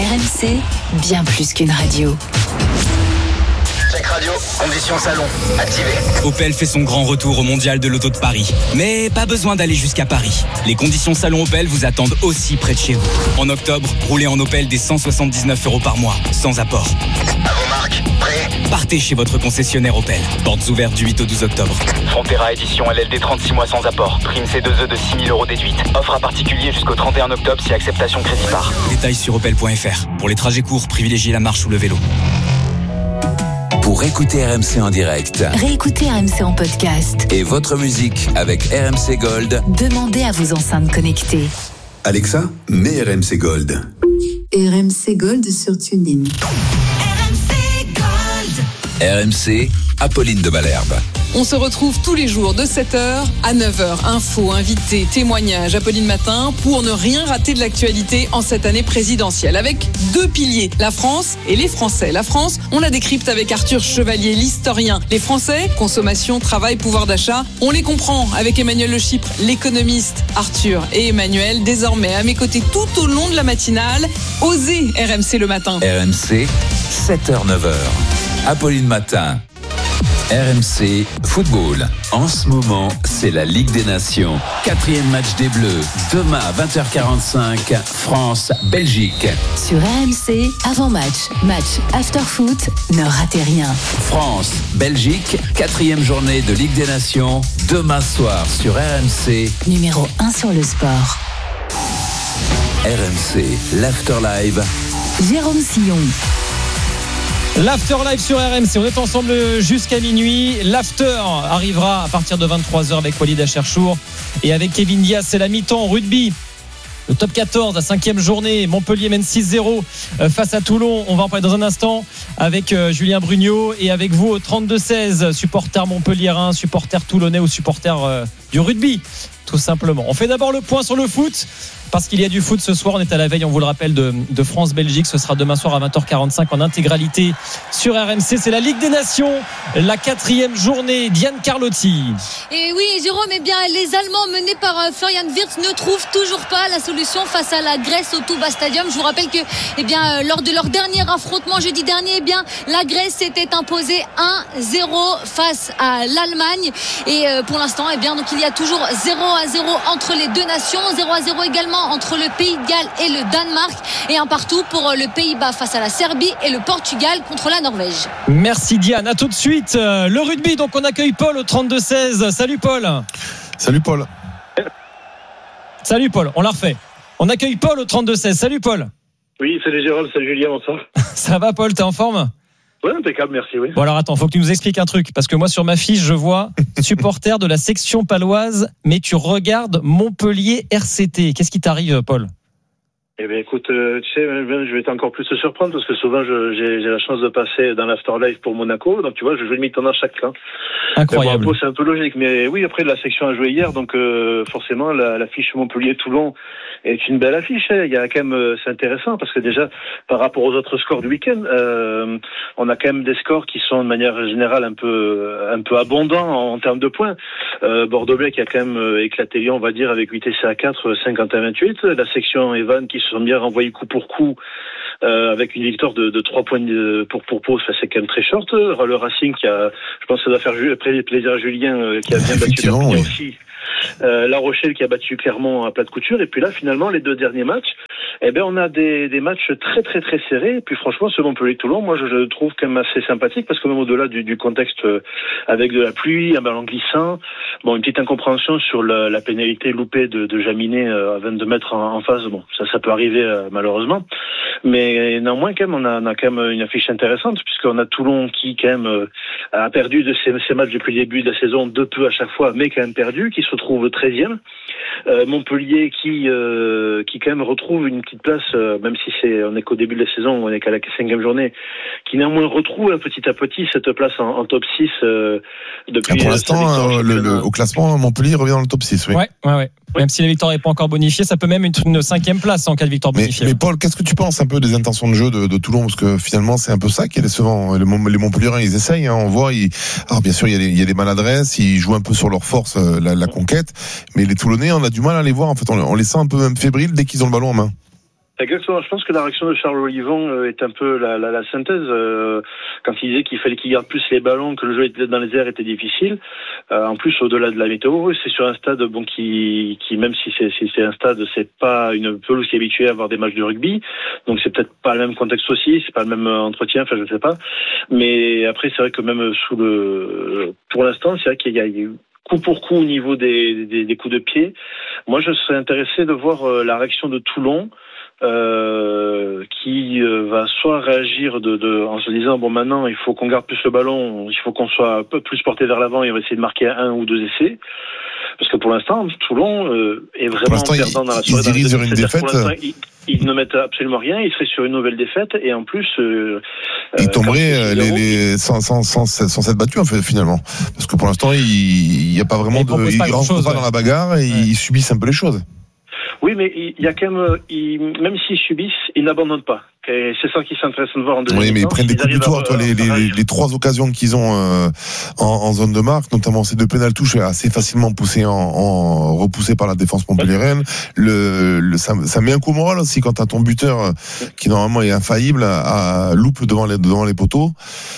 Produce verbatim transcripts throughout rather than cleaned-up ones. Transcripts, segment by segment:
R M C, bien plus qu'une radio. Check radio, conditions salon, activé. Opel fait son grand retour au Mondial de l'Auto de Paris. Mais pas besoin d'aller jusqu'à Paris. Les conditions salon Opel vous attendent aussi près de chez vous. En octobre, roulez en Opel dès cent soixante-dix-neuf euros par mois, sans apport. À vos marques, prêt ? Partez chez votre concessionnaire Opel. Portes ouvertes du huit au douze octobre. Frontera édition L L D trente-six mois sans apport. Prime C deux E de six mille euros déduite. Offre à particulier jusqu'au trente et un octobre si acceptation crédit par. Détails sur opel point f r. Pour les trajets courts, privilégiez la marche ou le vélo. Pour écouter R M C en direct, Réécoutez R M C en podcast. et votre musique avec R M C Gold, Demandez à vos enceintes connectées. Alexa, mets R M C Gold. R M C Gold sur TuneIn. R M C, Apolline de Malherbe. On se retrouve tous les jours de sept heures à neuf heures. Infos, invités, témoignages, Apolline Matin, pour ne rien rater de l'actualité en cette année présidentielle. Avec deux piliers, la France et les Français. La France, on la décrypte avec Arthur Chevalier, l'historien. Les Français, consommation, travail, pouvoir d'achat, on les comprend avec Emmanuel Le Chypre, l'économiste. Arthur et Emmanuel, désormais à mes côtés tout au long de la matinale. Osez R M C le matin. R M C, sept heures neuf heures. Apolline Matin. R M C Football. En ce moment, c'est la Ligue des Nations. Quatrième match des Bleus. Demain à vingt heures quarante-cinq, France-Belgique. Sur R M C, avant-match, match after-foot, ne ratez rien. France-Belgique, quatrième journée de Ligue des Nations. Demain soir sur R M C. Numéro un sur le sport. R M C, l'Afterlive. Jérôme Sillon. L'Afterlive sur R M C, on est ensemble jusqu'à minuit. L'After arrivera à partir de vingt-trois heures avec Walid Acharchour et avec Kevin Diaz. C'est la mi-temps en rugby. Le top quatorze, la cinquième journée. Montpellier mène six zéro face à Toulon. On va en parler dans un instant avec Julien Brugnot et avec vous au trente-deux seize, supporter montpelliérain, supporter toulonnais ou supporter du rugby, tout simplement. On fait d'abord le point sur le foot. Parce qu'il y a du foot ce soir, on est à la veille, on vous le rappelle, de, de France-Belgique. Ce sera demain soir à vingt heures quarante-cinq en intégralité sur R M C. C'est la Ligue des Nations, la quatrième journée. Diane Carlotti. Et oui, Jérôme, eh bien, les Allemands menés par Florian Wirtz ne trouvent toujours pas la solution face à la Grèce au Touba Stadium. Je vous rappelle que, eh bien, lors de leur dernier affrontement jeudi dernier, eh bien, la Grèce s'était imposée un zéro face à l'Allemagne. Et pour l'instant, eh bien, donc il y a toujours zéro à zéro entre les deux nations, zéro à zéro également entre le Pays de Galles et le Danemark, et un partout pour le Pays-Bas face à la Serbie et le Portugal contre la Norvège. Merci Diane, à tout de suite. Le rugby, donc on accueille Paul au trente-deux seize. Salut Paul. Salut Paul. Salut Paul, on la refait. On accueille Paul au trente-deux seize. Salut Paul. Oui, salut Jérôme, salut Julien, bonsoir. Ça va Paul, t'es en forme ? Ouais, impeccable, merci, oui. Bon alors attends, faut que tu nous expliques un truc, parce que moi sur ma fiche je vois supporter de la section paloise, mais tu regardes Montpellier R C T. Qu'est-ce qui t'arrive Paul ? Eh bien écoute, euh, tu sais, je vais encore plus te surprendre parce que souvent je, j'ai, j'ai la chance de passer dans l'Afterlife pour Monaco, donc tu vois, je joue une mi-temps dans chaque camp. Incroyable. Bon, c'est un peu logique, mais oui, après la section a joué hier, donc euh, forcément la, la fiche Montpellier-Toulon est une belle affiche. Hein. Il y a quand même, euh, c'est intéressant parce que déjà par rapport aux autres scores du week-end, euh, on a quand même des scores qui sont de manière générale un peu, un peu abondants en, en termes de points. Euh, Bordeaux-Bègles qui a quand même euh, éclaté Lyon, on va dire, avec huit essais à quatre, cinquante à vingt-huit. La section Evan qui se sont bien renvoyés coup pour coup. Euh, avec une victoire de, de trois points de, pour pour Pau, ça c'est quand même très short. Le Racing qui a, je pense que ça doit faire plaisir à Julien euh, qui a bien battu Perpignan oui. aussi. Euh, La Rochelle qui a battu Clermont à plat de couture, et puis là finalement les deux derniers matchs, eh ben on a des, des matchs très très très serrés. Et puis franchement ce Montpellier-Toulon, moi je le trouve quand même assez sympathique parce que même au-delà du, du contexte euh, avec de la pluie, un ballon glissant, bon une petite incompréhension sur la, la pénalité loupée de, de Jaminet euh, à vingt-deux mètres en, en face. Bon ça ça peut arriver euh, malheureusement, mais néanmoins quand même on a, on a quand même une affiche intéressante puisqu'on a Toulon qui quand même euh, a perdu de ses, ses matchs depuis le début de la saison, de peu à chaque fois, mais quand même perdu, qui se retrouve treizième. Euh, Montpellier qui euh, qui quand même retrouve une petite place, euh, même si c'est on est qu'au début de la saison, on est qu'à la cinquième journée, qui néanmoins retrouve hein, petit à petit cette place en, en top six euh, depuis. Ah, pour l'instant, euh, le, le, au classement, Montpellier revient dans le top six, oui. Ouais, ouais, ouais. Oui. Même si la victoire n'est pas encore bonifiée, ça peut même être une cinquième place en cas de victoire bonifiée. Mais, mais Paul, qu'est-ce que tu penses un peu des intentions de jeu de, de Toulon ? Parce que finalement, c'est un peu ça qui est décevant. Les, les Montpelliérains, ils essayent, hein, on voit. Ils... Alors bien sûr, il y, a des, il y a des maladresses, ils jouent un peu sur leur force, la, la conquête. Mais les Toulonnais, on a du mal à les voir. En fait, on, on les sent un peu même fébriles dès qu'ils ont le ballon en main. Exactement. Je pense que la réaction de Charles Olivon est un peu la, la, la synthèse. Euh, quand il disait qu'il fallait qu'il garde plus les ballons, que le jeu dans les airs était difficile. Euh, en plus, au-delà de la météo, c'est sur un stade bon qui, qui même si c'est, si c'est un stade, c'est pas une pelouse qui est habituée à avoir des matchs de rugby. Donc c'est peut-être pas le même contexte aussi, c'est pas le même entretien. Enfin, je sais pas. Mais après, c'est vrai que même sous le, pour l'instant, c'est vrai qu'il y a, il y a eu coup pour coup au niveau des, des, des coups de pied. Moi, je serais intéressé de voir la réaction de Toulon. Euh, qui euh, va soit réagir de, de, en se disant bon maintenant il faut qu'on garde plus le ballon, il faut qu'on soit un peu plus porté vers l'avant et on va essayer de marquer un ou deux essais, parce que pour l'instant Toulon euh, est vraiment perdant dans la soirée. Ils dirigent sur une défaite. Ils, ils ne mettent absolument rien, ils seraient sur une nouvelle défaite et en plus euh, ils tomberaient euh, les, les sans, sans, sans, sans s'être battus en fait finalement, parce que pour l'instant il n'y a pas vraiment de, ils ne rentrent pas ouais. dans la bagarre et ouais. ils subissent un peu les choses. Oui, mais il y a quand même, il, même s'ils subissent, ils n'abandonnent pas. Et c'est ça qui s'intéresse de voir en deuxième. Oui, mais ils prennent des coups de tour. Toi, les, les, les trois occasions qu'ils ont euh, en, en zone de marque, notamment ces deux pénales touches assez facilement poussées en, en repoussées par la défense montpelliéraine. Le, le ça, ça met un coup moral aussi quand t'as ton buteur qui normalement est infaillible à, à loupe devant les devant les poteaux.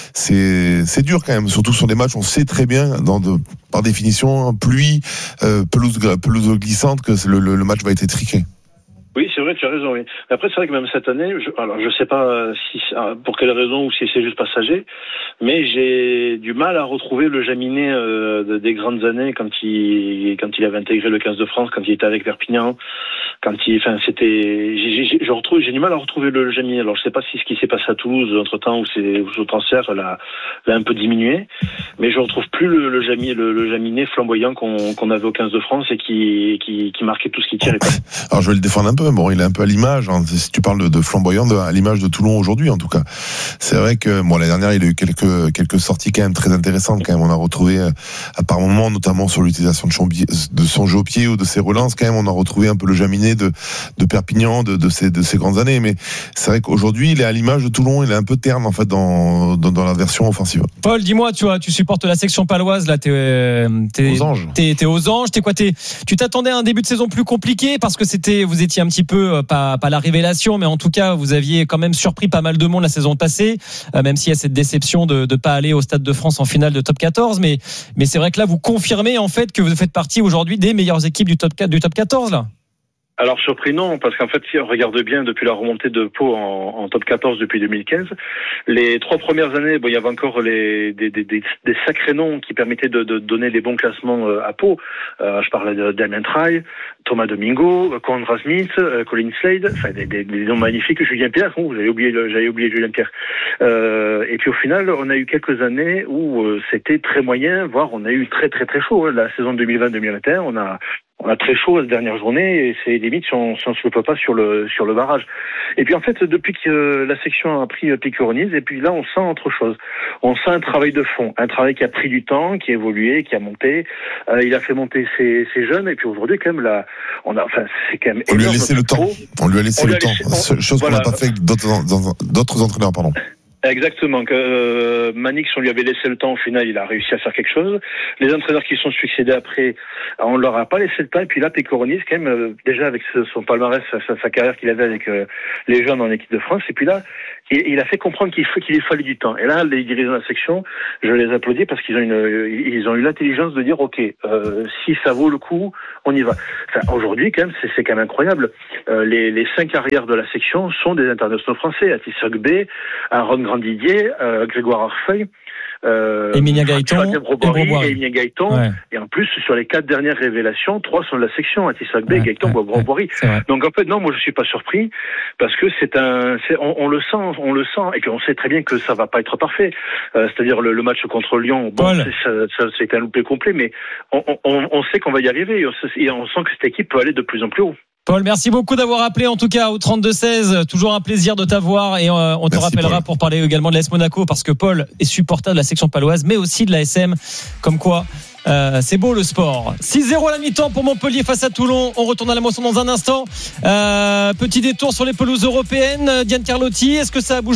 C'est c'est dur quand même, surtout sur des matchs. On sait très bien, dans de, par définition, pluie, euh, pelouse pelouse glissante, que le, le, le match va être étriqué. Oui, c'est vrai, tu as raison. Oui. Après, c'est vrai que même cette année, je, alors je sais pas si pour quelle raison ou si c'est juste passager, mais j'ai du mal à retrouver le Jaminet euh, des grandes années quand il quand il avait intégré le quinze de France, quand il était avec Perpignan, quand il, enfin, c'était, j'ai, j'ai, je retrouve, j'ai du mal à retrouver le Jaminet. Alors, je sais pas si ce qui s'est passé à Toulouse entre temps où c'est où ce transfert l'a, l'a un peu diminué, mais je retrouve plus le, le Jaminet, le, le Jaminet flamboyant qu'on, qu'on avait au quinze de France et qui qui, qui marquait tout ce qui tirait. Alors, je vais le défendre un peu. Bon, il est un peu à l'image, hein, si tu parles de, de flamboyant, de, à l'image de Toulon aujourd'hui, en tout cas. C'est vrai que, bon, l'année dernière, il a eu quelques, quelques sorties quand même très intéressantes, quand même. On a retrouvé, à par moments, notamment sur l'utilisation de, chambier, de son jeu au pied ou de ses relances, quand même, on a retrouvé un peu le Jaminet de, de Perpignan, de, de ces, de ces grandes années. Mais c'est vrai qu'aujourd'hui, il est à l'image de Toulon, il est un peu terne, en fait, dans, dans, dans la version offensive. Paul, dis-moi, tu vois, tu supportes la section paloise, là, t'es, t'es aux anges. T'es, t'es aux anges, t'es quoi, t'es, tu t'attendais à un début de saison plus compliqué parce que c'était, vous étiez un petit peu, pas, pas la révélation, mais en tout cas, vous aviez quand même surpris pas mal de monde la saison passée, euh, même s'il y a cette déception de ne pas aller au Stade de France en finale de top quatorze. Mais, mais c'est vrai que là, vous confirmez en fait que vous faites partie aujourd'hui des meilleures équipes du top, du top quatorze, là. Alors surpris non, parce qu'en fait si on regarde bien depuis la remontée de Pau en, en top quatorze depuis deux mille quinze, les trois premières années, bon il y avait encore les des, des, des, des sacrés noms qui permettaient de, de donner des bons classements à Pau. Euh, je parlais de Damien Traille, Thomas Domingo, Conrad Smith, euh, Colin Slade, enfin des, des, des noms magnifiques. Julien Pierre, oh, j'avais oublié j'avais oublié Julien Pierre. Euh, et puis au final, on a eu quelques années où euh, c'était très moyen, voire on a eu très très très chaud. Hein. La saison deux mille vingt deux mille vingt et un, on a On a très chaud la dernière journée et c'est limite si on, si on se le peut pas sur le sur le barrage. Et puis en fait depuis que la section a pris Picoronise, et puis là on sent autre chose. On sent un travail de fond, un travail qui a pris du temps, qui a évolué, qui a monté. Euh, il a fait monter ses, ses jeunes et puis aujourd'hui quand même là, on a, enfin c'est quand même. On lui a laissé le temps. On lui a laissé le temps. Chose qu'on n'a pas fait avec d'autres d'autres entraîneurs, pardon. Exactement. Que euh, Manix, on lui avait laissé le temps. Au final, il a réussi à faire quelque chose. Les entraîneurs qui sont succédés après, on leur a pas laissé le temps. Et puis là, Pécoronis, quand même, euh, déjà avec son palmarès, sa, sa carrière qu'il avait avec euh, les jeunes en équipe de France. Et puis là, il, il a fait comprendre qu'il, qu'il lui fallait du temps. Et là, les dirigeants de la section, je les applaudis parce qu'ils ont une, ils ont eu l'intelligence de dire, ok, euh, si ça vaut le coup, on y va. Enfin, aujourd'hui, quand même, c'est, c'est quand même incroyable. Euh, les, les cinq arrières de la section sont des internationaux français. Atis Ogbe, Aaron Grandidier, euh, Grégoire Arfeuil, euh, Emilien Gaëton, et Emilien Gaëton. Ouais. Et en plus, sur les quatre dernières révélations, trois sont de la section, Atis Ogbe, ouais, Gaëton, ouais, Boisboirie. Ouais, donc en fait, non, moi je suis pas surpris parce que c'est un, c'est, on, on le sent, on le sent, et puis on sait très bien que ça va pas être parfait. Euh, c'est-à-dire le, le match contre Lyon, bon, c'est, ça, ça, c'est un loupé complet, mais on, on, on sait qu'on va y arriver et on, et on sent que cette équipe peut aller de plus en plus haut. Paul, merci beaucoup d'avoir appelé en tout cas au trente-deux seize. Toujours un plaisir de t'avoir et euh, on te merci rappellera Paul. Pour parler également de l'A S Monaco parce que Paul est supporter de la section paloise mais aussi de la S M. Comme quoi, euh, c'est beau le sport. six zéro à la mi-temps pour Montpellier face à Toulon. On retourne à la moisson dans un instant. Euh, petit détour sur les pelouses européennes. Diane Carlotti, est-ce que ça a bougé ?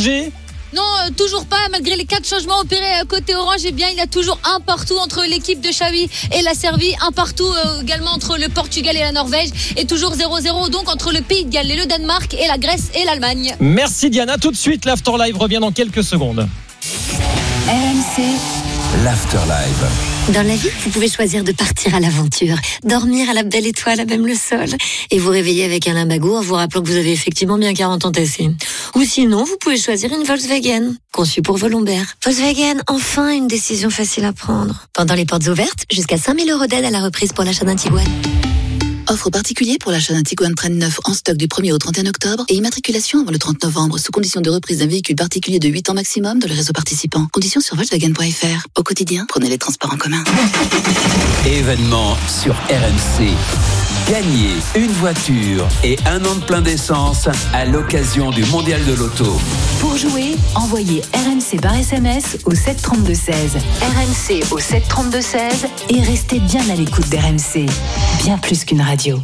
Non, euh, toujours pas. Malgré les quatre changements opérés euh, côté orange, eh bien, il y a toujours un partout entre l'équipe de Xavi et la Serbie, un partout euh, également entre le Portugal et la Norvège, et toujours zéro zéro donc entre le Pays de Galles et le Danemark et la Grèce et l'Allemagne. Merci Diana. Tout de suite, l'After Live revient dans quelques secondes. R M C. L'After Live. Dans la vie, vous pouvez choisir de partir à l'aventure, dormir à la belle étoile, à même le sol, et vous réveiller avec un limbago en vous rappelant que vous avez effectivement bien quarante ans tassés. Ou sinon, vous pouvez choisir une Volkswagen, conçue pour vos lombaires. Volkswagen, enfin une décision facile à prendre. Pendant les portes ouvertes, jusqu'à cinq mille euros d'aide à la reprise pour l'achat d'un Tiguan. Offre particulier pour l'achat d'un Tiguan Trend neuf en stock du premier au trente et un octobre et immatriculation avant le trente novembre sous condition de reprise d'un véhicule particulier de huit ans maximum dans le réseau participant. Conditions sur Volkswagen point F R. Au quotidien, prenez les transports en commun. Événement sur R M C. Gagnez une voiture et un an de plein d'essence à l'occasion du Mondial de l'Auto. Pour jouer, envoyez R M C par S M S au sept trente-deux seize. R M C au sept trente-deux seize et restez bien à l'écoute d'R M C. Bien plus qu'une radio.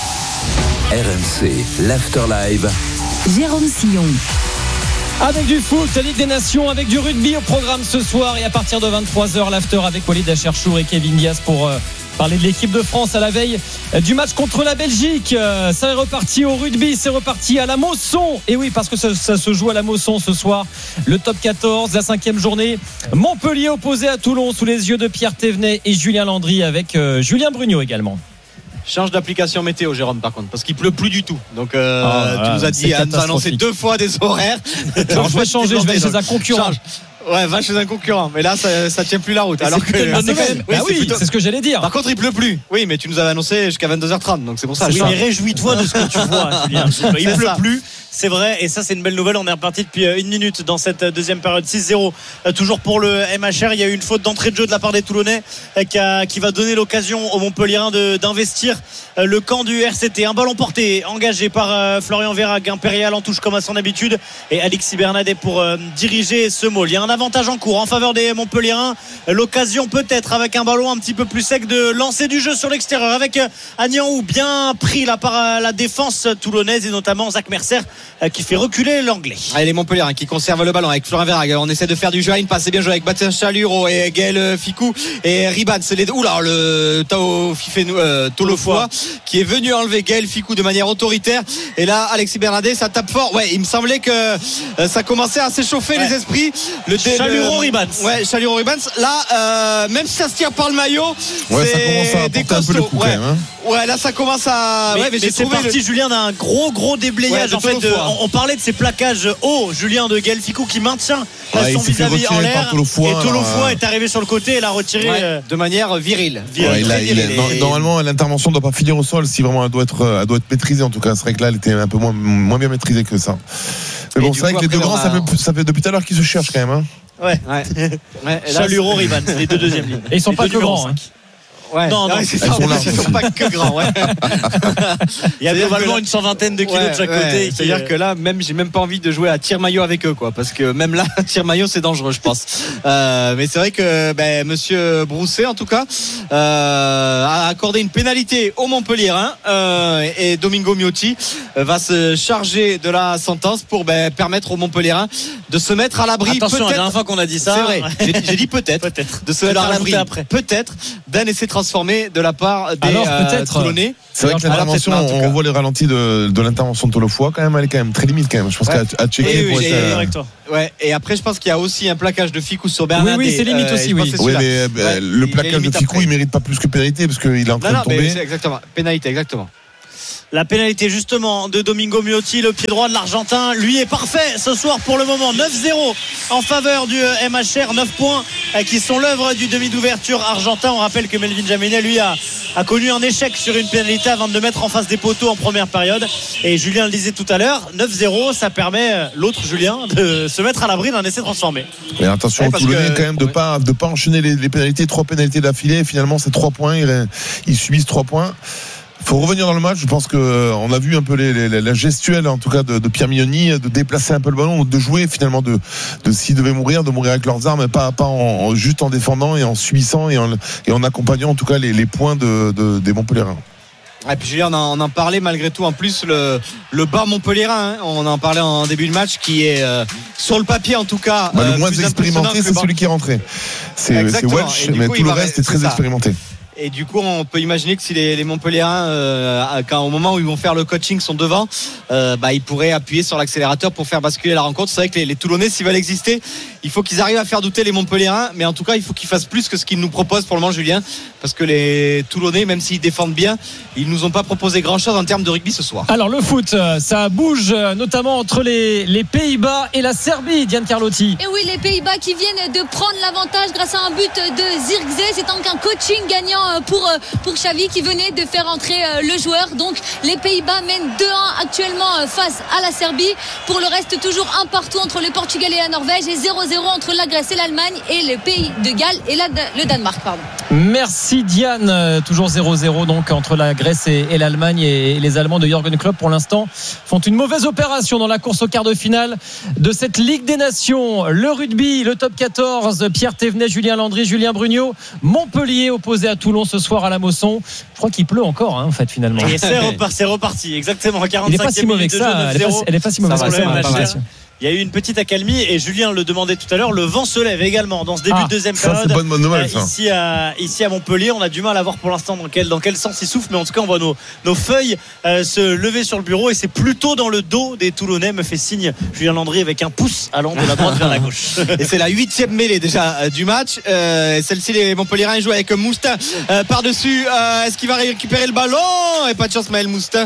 R M C, l'After Live. Jérôme Sillon. Avec du foot, la Ligue des Nations, avec du rugby au programme ce soir, et à partir de vingt-trois heures, l'After avec Walid Acharchour et Kevin Diaz pour euh, parler de l'équipe de France à la veille du match contre la Belgique. Euh, ça est reparti au rugby, c'est reparti à la Mosson. Et oui, parce que ça, ça se joue à la Mosson ce soir. Le top quatorze, la cinquième journée. Montpellier opposé à Toulon sous les yeux de Pierre Thévenet et Julien Landry avec euh, Julien Brugnot également. Change d'application météo, Jérôme, par contre, parce qu'il pleut plus du tout. Donc, euh, oh, tu nous as dit, nous a annoncé deux fois des horaires. Alors, je vais changer, je vais aller chez un concurrent. Change. Ouais, va chez un concurrent. Mais là, ça, ça tient plus la route. Alors que, c'est, c'est, quand même, oui, bah oui, c'est, plutôt... c'est ce que j'allais dire. Par contre, il pleut plus. Oui, mais tu nous avais annoncé jusqu'à vingt-deux heures trente. Donc, c'est pour ça. Oui, ça. mais réjouis-toi de ce que tu vois, Julien. Il c'est pleut ça. plus. C'est vrai, et ça c'est une belle nouvelle. On est reparti depuis une minute dans cette deuxième période. Six zéro toujours pour le M H R. Il y a eu une faute d'entrée de jeu de la part des Toulonnais qui, a, qui va donner l'occasion aux Montpelliérains de, d'investir le camp du R C T. Un ballon porté, engagé par Florian Verhaeg, Impérial en touche comme à son habitude, et Alexis Bernardet pour diriger ce môle. Il y a un avantage en cours en faveur des Montpelliérains. L'occasion peut-être avec un ballon un petit peu plus sec de lancer du jeu sur l'extérieur avec Agnaou bien pris là par la défense toulonnaise et notamment Zach Mercer qui fait reculer l'anglais. Allez, les Montpelliérains qui conservent le ballon avec Florian Verhaeg. On essaie de faire du jeu à une passe. C'est bien joué avec Baptiste Chaluro et Gaël Ficou et Ribad. C'est les oula le Tao Fifenou euh, Tolofoa qui est venu enlever Gaël Ficou de manière autoritaire. Et là, Alexis Bernardet, ça tape fort. Ouais, il me semblait que euh, ça commençait à s'échauffer ouais. les esprits. Le Chaluro Ribans. Ouais, Chaluro Ribans. Là, euh, même si ça se tire par le maillot, ouais, c'est ça commence à des porter un peu le coup ouais. quand même. Hein. Ouais, là ça commence à. Mais, ouais, mais, mais c'est parti, le... Julien, d'un gros gros déblayage. Ouais, en fait, de, on, on parlait de ces plaquages hauts, Julien, de Gaël Ficou qui maintient ouais, son vis-à-vis en l'air. Tolofoa, et Tolofoa est arrivé sur le côté et l'a retiré ouais, euh... de manière virile. virile ouais, il a, il a, et... Normalement, l'intervention ne doit pas finir au sol. Si vraiment elle doit être, elle doit être maîtrisée. En tout cas, c'est vrai que là, elle était un peu moins, moins bien maîtrisée que ça. Mais bon, c'est vrai que les deux grands, ça fait, ça fait depuis tout à l'heure qu'ils se cherchent quand même. Hein. Ouais. ouais. ouais Chaluro, Ribans, les deux deuxièmes lignes. Et ils sont pas que grands. Ouais. Non, non, non c'est ça, sont, là, ils sont pas que grands. Ouais. Il y a globalement là, une cent vingtaine de kilos ouais, de chaque ouais, côté. C'est-à-dire que là, même, j'ai même pas envie de jouer à tir-maillot avec eux, quoi, parce que même là, tir-maillot, c'est dangereux, je pense. Euh, mais c'est vrai que ben, Monsieur Brousset, en tout cas, euh, a accordé une pénalité au Montpelliérain euh, et Domingo Miotti va se charger de la sentence pour ben, permettre aux Montpelliérains de se mettre à l'abri. Attention, peut-être, la dernière fois qu'on a dit ça, c'est vrai. J'ai, j'ai dit peut-être, peut-être de se mettre à l'abri, après. peut-être d'un essai transformé de la part des Alors, euh, Toulonnais. C'est vrai que l'intervention, on voit les ralentis de, de l'intervention de Tolofoa quand même, elle est quand même très limite quand même. Je pense ouais. qu'à à checker oui, pour oui, être, euh... ouais. Et après, je pense qu'il y a aussi un plaquage de Ficou sur Bernard. Oui, oui, c'est limite euh, aussi, oui. Oui, mais euh, ouais, le plaquage de Ficou, après. Il mérite pas plus que pénalité parce qu'il est en train non, non, de tomber. Mais c'est exactement, pénalité, exactement. La pénalité justement de Domingo Miotti, le pied droit de l'Argentin, lui est parfait ce soir pour le moment. neuf zéro en faveur du M H R, neuf points qui sont l'œuvre du demi d'ouverture argentin. On rappelle que Melvin Jaminet lui a, a connu un échec sur une pénalité avant de le mettre en face des poteaux en première période. Et Julien le disait tout à l'heure, neuf zéro, ça permet l'autre Julien de se mettre à l'abri d'un essai transformé. Mais attention ouais, aux Toulonnais quand même de ne ouais. pas, de pas enchaîner les, les pénalités, trois pénalités d'affilée. Finalement c'est trois points, ils, ils subissent trois points. Il faut revenir dans le match. Je pense qu'on a vu un peu les, les, la gestuelle en tout cas de, de Pierre Mignoni, de déplacer un peu le ballon, de jouer finalement de, de s'ils devaient mourir, de mourir avec leurs armes, pas, pas en, en, juste en défendant et en subissant et en, et en accompagnant en tout cas les, les points de, de, des Montpelliérains. Et puis Julien, on en, on en parlait malgré tout. En plus, le, le bas Montpellierin, hein, on en parlait en début de match, qui est euh, sur le papier en tout cas. Bah, le euh, moins expérimenté, c'est celui qui est rentré. C'est, c'est Welch, mais coup, tout le reste est très expérimenté. Et du coup, on peut imaginer que si les, les Montpelliérains, euh, quand, au moment où ils vont faire le coaching, sont devant, euh, bah, ils pourraient appuyer sur l'accélérateur pour faire basculer la rencontre. C'est vrai que les, les Toulonnais, s'ils veulent exister, il faut qu'ils arrivent à faire douter les Montpelliérains. Mais en tout cas, il faut qu'ils fassent plus que ce qu'ils nous proposent pour le moment, Julien. Parce que les Toulonnais, même s'ils défendent bien, ils nous ont pas proposé grand-chose en termes de rugby ce soir. Alors, le foot, ça bouge notamment entre les, les Pays-Bas et la Serbie, Diane Carlotti. Et oui, les Pays-Bas qui viennent de prendre l'avantage grâce à un but de Zirkzee. C'est donc un coaching gagnant pour, pour Xavi qui venait de faire entrer le joueur. Donc les Pays-Bas mènent deux un actuellement face à la Serbie. Pour le reste, toujours un partout entre le Portugal et la Norvège et zéro zéro entre la Grèce et l'Allemagne et le Pays de Galles et la, le Danemark. Pardon. Merci Diane. Toujours zéro zéro donc entre la Grèce et, et l'Allemagne, et les Allemands de Jürgen Klopp pour l'instant font une mauvaise opération dans la course au quart de finale de cette Ligue des Nations. Le rugby, le top quatorze, Pierre Thévenet, Julien Landry, Julien Brugnot, Montpellier opposé à Toulon ce soir à la Mosson. Je crois qu'il pleut encore hein, en fait finalement. Et c'est reparti, c'est reparti exactement. quarante-cinquième il n'est pas si mauvais que ça. Elle est pas, elle est pas si mauvaise que ça. Il y a eu une petite accalmie et Julien le demandait tout à l'heure, le vent se lève également dans ce début ah, de deuxième ça, période. C'est bonne, bonne nouvelle, euh, ici, à, ici à Montpellier, on a du mal à voir pour l'instant dans quel, dans quel sens il souffle, mais en tout cas on voit nos, nos feuilles euh, se lever sur le bureau et c'est plutôt dans le dos des Toulonnais, me fait signe Julien Landry avec un pouce allant de la droite vers la gauche. Et c'est la huitième mêlée déjà euh, du match. Euh, celle-ci, les Montpelliérains jouent avec Moustin euh, par-dessus. Euh, est-ce qu'il va récupérer le ballon? Et pas de chance, Maël Moustin.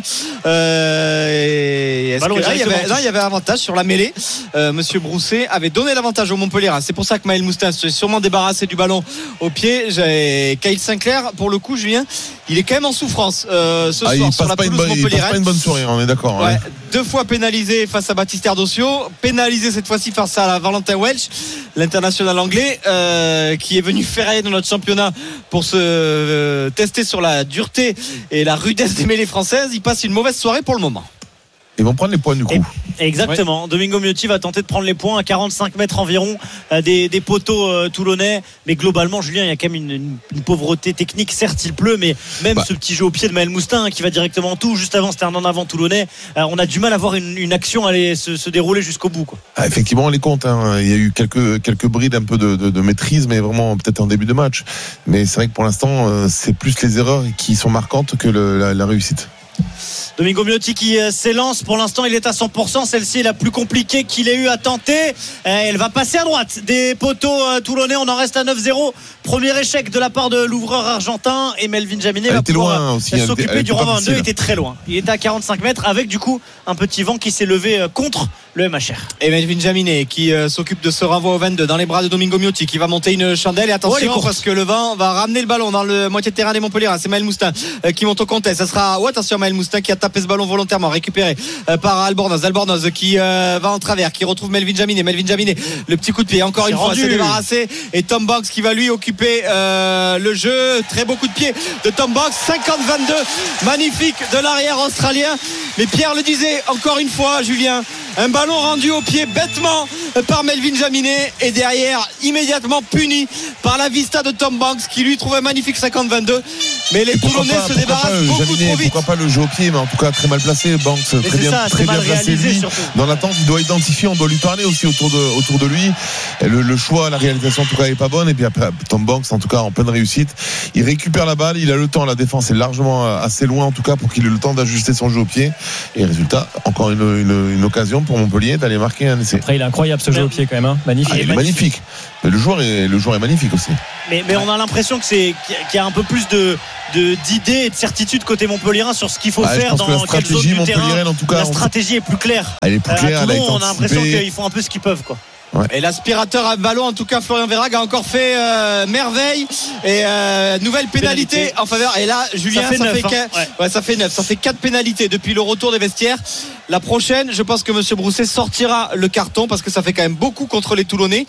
Euh, est-ce ballon que, là, il y avait, non, il y avait avantage sur la mêlée. Euh, monsieur Brousset avait donné l'avantage au Montpellier. C'est pour ça que Maël Moustin s'est sûrement débarrassé du ballon au pied. J'ai Kyle Sinclair, pour le coup, Julien, il est quand même en souffrance euh, ce ah, soir il sur la pelouse Montpellier. Il passe pas une bonne soirée, on est d'accord. Ouais, ouais. Deux fois pénalisé face à Baptiste Ardosio, pénalisé cette fois-ci face à Valentin Welch, l'international anglais, euh, qui est venu ferrailler dans notre championnat pour se euh, tester sur la dureté et la rudesse des mêlées françaises. Il passe une mauvaise soirée pour le moment. Ils vont prendre les points du coup. Et, exactement. Ouais. Domingo Miotti va tenter de prendre les points à quarante-cinq mètres environ euh, des, des poteaux euh, toulonnais. Mais globalement, Julien, il y a quand même une, une, une pauvreté technique. Certes, il pleut, mais même bah. ce petit jeu au pied de Maël Moustin hein, qui va directement en tout. Juste avant, c'était un en avant toulonnais. Euh, on a du mal à voir une, une action aller se, se dérouler jusqu'au bout. Quoi. Ah, effectivement, on les compte. Hein. Il y a eu quelques, quelques brides un peu de, de, de maîtrise, mais vraiment peut-être en début de match. Mais c'est vrai que pour l'instant, euh, c'est plus les erreurs qui sont marquantes que le, la, la réussite. Domingo Miotti qui s'élance, pour l'instant il est à cent pour cent, celle-ci est la plus compliquée qu'il ait eu à tenter, elle va passer à droite des poteaux toulonnais, on en reste à neuf zéro, premier échec de la part de l'ouvreur argentin et Melvin Jaminet elle va pouvoir aussi, s'occuper du vingt-deux, il était très loin, il était à quarante-cinq mètres avec du coup un petit vent qui s'est levé contre le M H R. Et Melvin Jaminet qui euh, s'occupe de ce renvoi au vingt-deux dans les bras de Domingo Miotti qui va monter une chandelle et attention oh, parce que le vent va ramener le ballon dans le moitié de terrain des Montpellier, c'est Maël Moustin euh, qui monte au contest, ça sera oh, attention Maël Moustin qui a tapé ce ballon volontairement récupéré euh, par Albornoz Albornoz qui euh, va en travers, qui retrouve Melvin Jaminet Melvin Jaminet, le petit coup de pied encore c'est une rendu. fois, c'est débarrassé et Tom Banks qui va lui occuper euh, le jeu, très beau coup de pied de Tom Banks, cinquante vingt-deux, magnifique de l'arrière australien, mais Pierre le disait encore une fois Julien, un ballon rendu au pied bêtement par Melvin Jaminet et derrière immédiatement puni par la vista de Tom Banks qui lui trouve un magnifique cinquante vingt-deux, mais les Toulonnais se débarrassent beaucoup Jaminet, trop vite. Pourquoi pas le jeu au pied, mais en tout cas très mal placé, Banks mais très bien, ça, très bien placé lui. Surtout. Dans l'attente, il doit identifier, on doit lui parler aussi autour de, autour de lui. Le, le choix, la réalisation en tout cas est pas bonne, et puis après, Tom Banks en tout cas en pleine réussite, il récupère la balle, il a le temps, la défense est largement assez loin en tout cas pour qu'il ait le temps d'ajuster son jeu au pied, et résultat, encore une, une, une occasion pour Montpellier d'aller marquer un essai. Après il est incroyable ce jeu au pied quand même, hein. Magnifique. Ah, il est magnifique. Mais le joueur est, le joueur est magnifique aussi. Mais, mais on a l'impression que c'est, qu'il y a un peu plus de, de, d'idées et de certitude côté montpellierin sur ce qu'il faut ah, faire dans quelle zone du terrain. En tout cas, la stratégie est plus claire. Elle est plus claire. À Toulon, on a l'impression qu'ils font un peu ce qu'ils peuvent, quoi. Ouais. Et l'aspirateur à ballon, en tout cas Florian Verhaeghe a encore fait euh, merveille et euh, nouvelle pénalité, pénalité en faveur. Et là Julien, ça fait, ça neuf, fait, hein. ouais. Ouais, ça fait neuf, ça fait quatre pénalités depuis le retour des vestiaires. La prochaine, je pense que monsieur Brousset sortira le carton parce que ça fait quand même beaucoup contre les Toulonnais.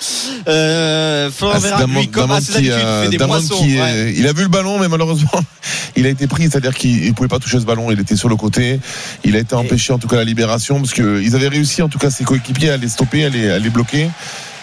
Euh, Florian ah, Verhaeghe, lui, comme à ses habitudes, euh, fait des moissons. Qui, ouais. Il a vu le ballon, mais malheureusement, il a été pris, c'est-à-dire qu'il ne pouvait pas toucher ce ballon. Il était sur le côté. Il a été empêché, en tout cas, la libération, parce que ils avaient réussi, en tout cas, ses coéquipiers à les stopper, à les, à les bloquer.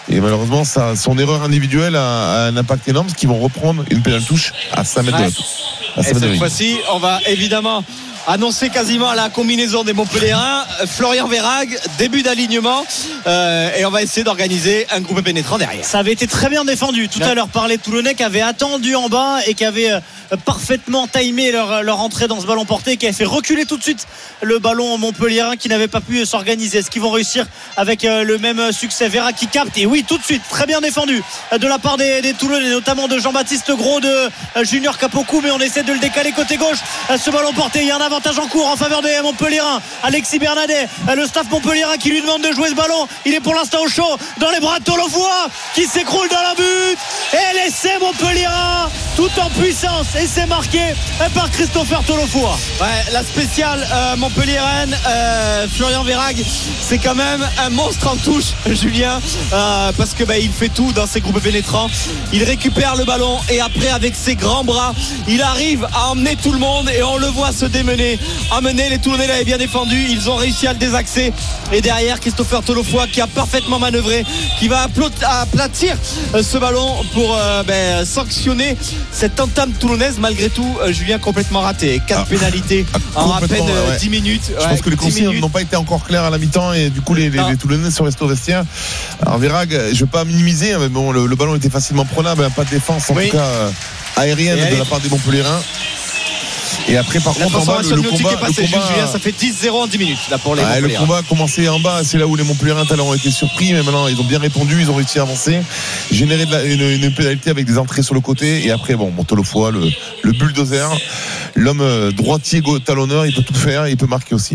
Et malheureusement, ça, son erreur individuelle a, a un impact énorme, parce qu'ils vont reprendre une pénale touche à cinq mètres de la touche. Et cette fois-ci, on va évidemment annoncer quasiment la combinaison des Montpelliérains. Florian Verhaeghe, début d'alignement, euh, et on va essayer d'organiser un groupe pénétrant derrière. Ça avait été très bien défendu tout ouais. à l'heure par les Toulonnais qui avaient attendu en bas et qui avaient euh, parfaitement timé leur, leur entrée dans ce ballon porté, qui avait fait reculer tout de suite le ballon montpelliérain qui n'avait pas pu s'organiser. Est-ce qu'ils vont réussir avec euh, le même succès? Verhaeghe qui capte, et oui, tout de suite, très bien défendu euh, de la part des, des Toulonnais, notamment de Jean-Baptiste Gros, de euh, Junior Capoku, mais on essaie de le décaler côté gauche. Euh, ce ballon porté, il y a un avantage en cours en faveur des Montpelliérains. Alexis Bernadet, euh, le staff montpelliérain qui lui demande de jouer ce ballon. Il est pour l'instant au chaud dans les bras de Tolofoa qui s'écroule dans la but, et l'essai montpelliérain tout en puissance, et c'est marqué par Christopher Tolofoa. Ouais, la spéciale euh, montpelliéraine, euh, Florian Verhaeghe, c'est quand même un monstre en touche, Julien, euh, parce que bah, il fait tout dans ses groupes pénétrants. Il récupère le ballon, et après avec ses grands bras, il arrive à emmener tout le monde, et on le voit se démener, emmener. Les Toulonnais l'avaient bien défendu, ils ont réussi à le désaxer, et derrière Christopher Tolofoa qui a parfaitement manœuvré, qui va aplatir ce ballon pour euh, ben, sanctionner cette entame toulonnaise, malgré tout, euh, Julien, complètement raté. quatre ah, pénalités ah, en à peine ouais. dix minutes. Je ouais, pense que les consignes n'ont pas été encore claires à la mi-temps, et du coup les, les, les Toulonnais sont restés au vestiaire. Alors Verhaeghe, je ne vais pas minimiser, mais bon, le, le ballon était facilement prenable, pas de défense en oui. tout cas euh, aérienne et de allez. la part des Montpelliérains. Et après, par la contre, en bas, le, le combat, passé, le combat Julien, ça fait dix zéro en dix minutes là pour les ah, le combat a commencé en bas, c'est là où les Montpelliérains ont été surpris, mais maintenant ils ont bien répondu, ils ont réussi à avancer, générer de la, une, une pénalité avec des entrées sur le côté, et après bon, Tolofoa, le, le bulldozer, l'homme droitier talonneur, il peut tout faire, il peut marquer aussi.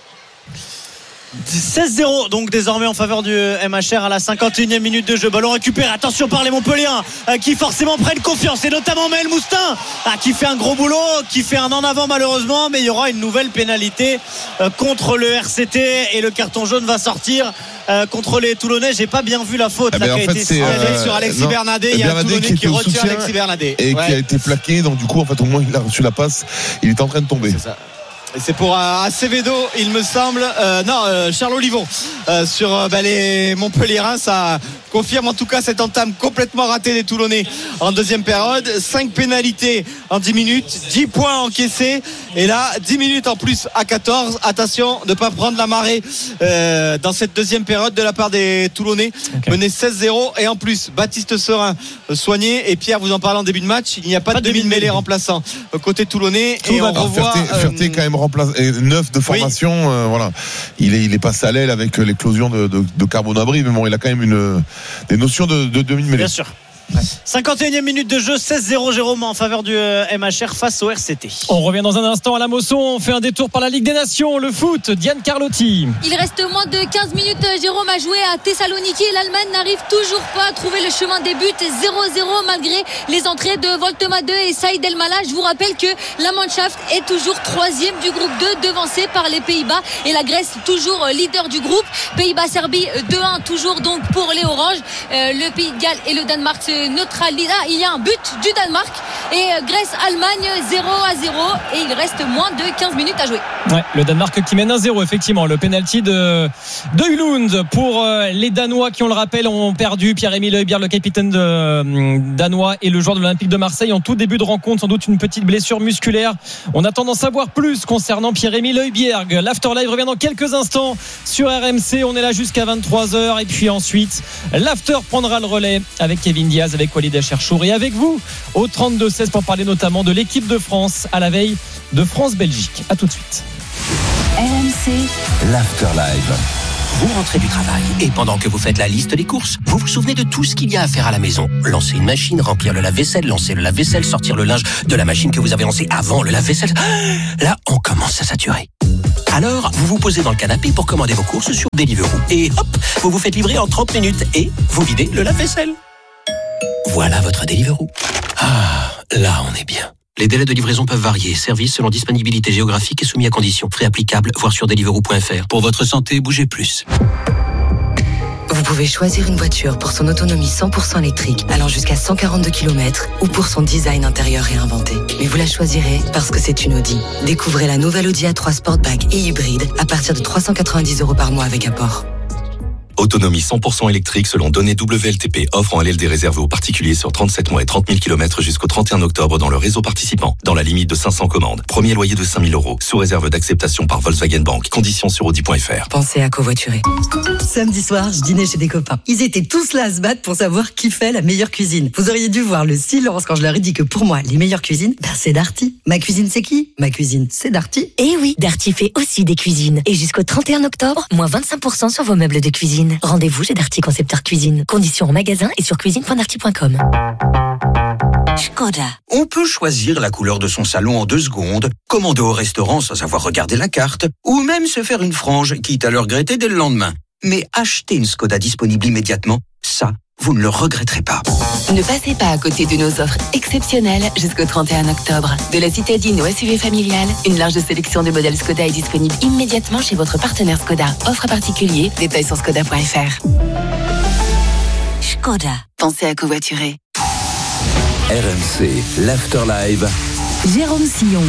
seize zéro donc désormais en faveur du M H R à la cinquante et unième minute de jeu. Ballon récupéré, attention par les Montpelliérains euh, qui forcément prennent confiance, et notamment Maël Moustin ah, qui fait un gros boulot, qui fait un en avant malheureusement, mais il y aura une nouvelle pénalité euh, contre le R C T, et le carton jaune va sortir euh, contre les Toulonnais. J'ai pas bien vu la faute eh là, ben, qui a fait, été signalée euh, sur Alexis non, Bernadet. Il y a un Toulonnais qui, qui retient Alexis Bernadet et ouais. qui a été plaqué, donc du coup en fait au moins il a reçu la passe, il est en train de tomber. C'est ça. Et c'est pour euh, Acevedo, il me semble. Euh, non, euh, Charles Olivon euh, sur euh, bah, les Montpelliérains. Ça confirme en tout cas cette entame complètement ratée des Toulonnais en deuxième période. cinq pénalités en dix minutes, dix points encaissés, et là dix minutes en plus à quatorze. Attention de ne pas prendre la marée euh, dans cette deuxième période de la part des Toulonnais. Okay. Mené seize zéro, et en plus Baptiste Serin euh, soigné, et Pierre, vous en parlez en début de match, il n'y a pas, pas de demi-mêlée remplaçant euh, côté Toulonnais. Tout et on alors, revoit Ferté, euh, Ferté quand même remplace, neuf de formation, oui. euh, voilà. Il est, il est passé à l'aile avec l'éclosion de, de, de Carbonabri, mais bon, il a quand même une, des notions de, de demi-mêlée. Bien sûr. Ouais. cinquante et unième minute de jeu, seize zéro Jérôme en faveur du M H R face au R C T. On revient dans un instant à la Mosson, on fait un détour par la Ligue des Nations, le foot, Diane Carlotti. Il reste moins de quinze minutes, Jérôme, à jouer à Thessaloniki, et l'Allemagne n'arrive toujours pas à trouver le chemin des buts. Zéro zéro malgré les entrées de Voltema deux et Saïd El Mallah. Je vous rappelle que la Mannschaft est toujours troisième du groupe deux, devancée par les Pays-Bas, et la Grèce toujours leader du groupe. Pays-Bas-Serbie deux un toujours donc pour les Oranges. Euh, le Pays de Galles et le Danemark se neutralisent. Ah, il y a un but du Danemark, et Grèce-Allemagne zéro à zéro, et il reste moins de quinze minutes à jouer. Ouais, le Danemark qui mène un zéro, effectivement. Le penalty de, de Hulund pour euh, les Danois qui, on le rappelle, ont perdu. Pierre-Emile Højbjerg, le capitaine de, euh, danois, et le joueur de l'Olympique de Marseille en tout début de rencontre, sans doute une petite blessure musculaire. On attend d'en savoir plus concernant Pierre-Emile Højbjerg. L'Afterlive revient dans quelques instants sur R M C. On est là jusqu'à vingt-trois heures, et puis ensuite l'After prendra le relais avec Kevin Diaz, avec Walid Acharchour, et avec vous au trente-deux seize pour parler notamment de l'équipe de France à la veille de France-Belgique. A tout de suite. R M C, l'Afterlive. Vous rentrez du travail, et pendant que vous faites la liste des courses, vous vous souvenez de tout ce qu'il y a à faire à la maison. Lancer une machine, remplir le lave-vaisselle, lancer le lave-vaisselle, sortir le linge de la machine que vous avez lancée avant le lave-vaisselle. Là, on commence à saturer. Alors, vous vous posez dans le canapé pour commander vos courses sur Deliveroo. Et hop, vous vous faites livrer en trente minutes, et vous videz le lave-vaisselle. Voilà votre Deliveroo. Ah, là, on est bien. Les délais de livraison peuvent varier. Service selon disponibilité géographique et soumis à conditions. Frais applicables, voir sur deliveroo point f r. Pour votre santé, bougez plus. Vous pouvez choisir une voiture pour son autonomie cent pour cent électrique, allant jusqu'à cent quarante-deux kilomètres, ou pour son design intérieur réinventé. Mais vous la choisirez parce que c'est une Audi. Découvrez la nouvelle Audi A trois Sportback et hybride à partir de trois cent quatre-vingt-dix euros par mois avec apport. Autonomie cent pour cent électrique selon données W L T P. Offre en L L D réservée aux particuliers sur trente-sept mois et trente mille kilomètres jusqu'au trente et un octobre dans le réseau participant. Dans la limite de cinq cents commandes. Premier loyer de cinq mille euros. Sous réserve d'acceptation par Volkswagen Bank. Conditions sur audi point f r. Pensez à covoiturer. Samedi soir, je dînais chez des copains. Ils étaient tous là à se battre pour savoir qui fait la meilleure cuisine. Vous auriez dû voir le silence quand je leur ai dit que pour moi, les meilleures cuisines, ben c'est Darty. Ma cuisine, c'est qui? Ma cuisine, c'est Darty. Eh oui, Darty fait aussi des cuisines. Et jusqu'au trente et un octobre, moins vingt-cinq pour cent sur vos meubles de cuisine. Rendez-vous chez Darty Concepteur Cuisine. Conditions en magasin et sur cuisine point darty point com. Škoda. On peut choisir la couleur de son salon en deux secondes, commander au restaurant sans avoir regardé la carte, ou même se faire une frange, quitte à le regretter dès le lendemain. Mais acheter une Škoda disponible immédiatement, ça, vous ne le regretterez pas. Ne passez pas à côté de nos offres exceptionnelles jusqu'au trente et un octobre. De la citadine au S U V familial, une large sélection de modèles Škoda est disponible immédiatement chez votre partenaire Škoda. Offre à particulier, détails sur škoda point f r. Škoda. Pensez à covoiturer. R M C, l'Afterlive. Jérôme Sillon.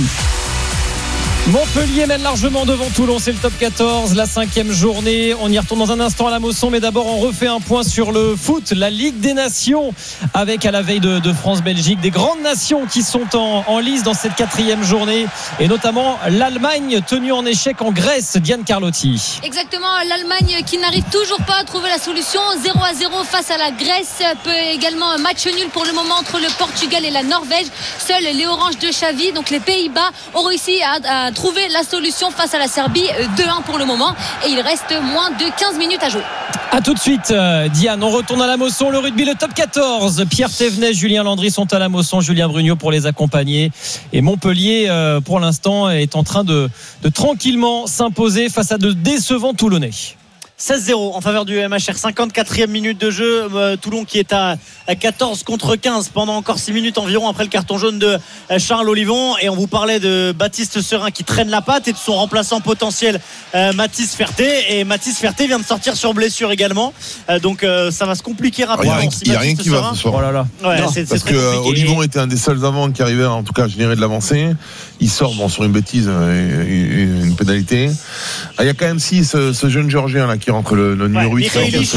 Montpellier mène largement devant Toulon, c'est le top quatorze, la cinquième journée. On y retourne dans un instant à la Mosson, mais d'abord on refait un point sur le foot, la Ligue des Nations, avec à la veille de, de France-Belgique des grandes nations qui sont en, en lice dans cette quatrième journée, et notamment l'Allemagne tenue en échec en Grèce. Diane Carlotti. Exactement, l'Allemagne qui n'arrive toujours pas à trouver la solution. zéro à zéro face à la Grèce, peut également un match nul pour le moment entre le Portugal et la Norvège. Seuls les Oranges de Xavi, donc les Pays-Bas, ont réussi à, à trouver la solution face à la Serbie. Deux un pour le moment, et il reste moins de quinze minutes à jouer. A tout de suite, Diane, on retourne à la Mosson, le rugby, le top quatorze. Pierre Thévenet, Julien Landry sont à la Mosson, Julien Brugnot pour les accompagner, et Montpellier pour l'instant est en train de, de tranquillement s'imposer face à de décevants Toulonnais. seize zéro en faveur du M H R, cinquante-quatrième minute de jeu. euh, Toulon qui est à quatorze contre quinze pendant encore six minutes environ après le carton jaune de Charles Olivon. Et on vous parlait de Baptiste Serin qui traîne la patte et de son remplaçant potentiel euh, Mathis Ferté. Et Mathis Ferté vient de sortir sur blessure également, euh, donc euh, ça va se compliquer rapidement. Il n'y a, a rien qui Serin. va ce soir. Oh là là. Ouais, non, c'est, parce c'est que euh, Olivon était un des seuls avants qui arrivait en tout cas à générer de l'avancée. Il sort bon, sur une bêtise, euh, une pénalité. Ah, il y a quand même si ce, ce jeune Géorgien là qui rentre le, le numéro ouais, huit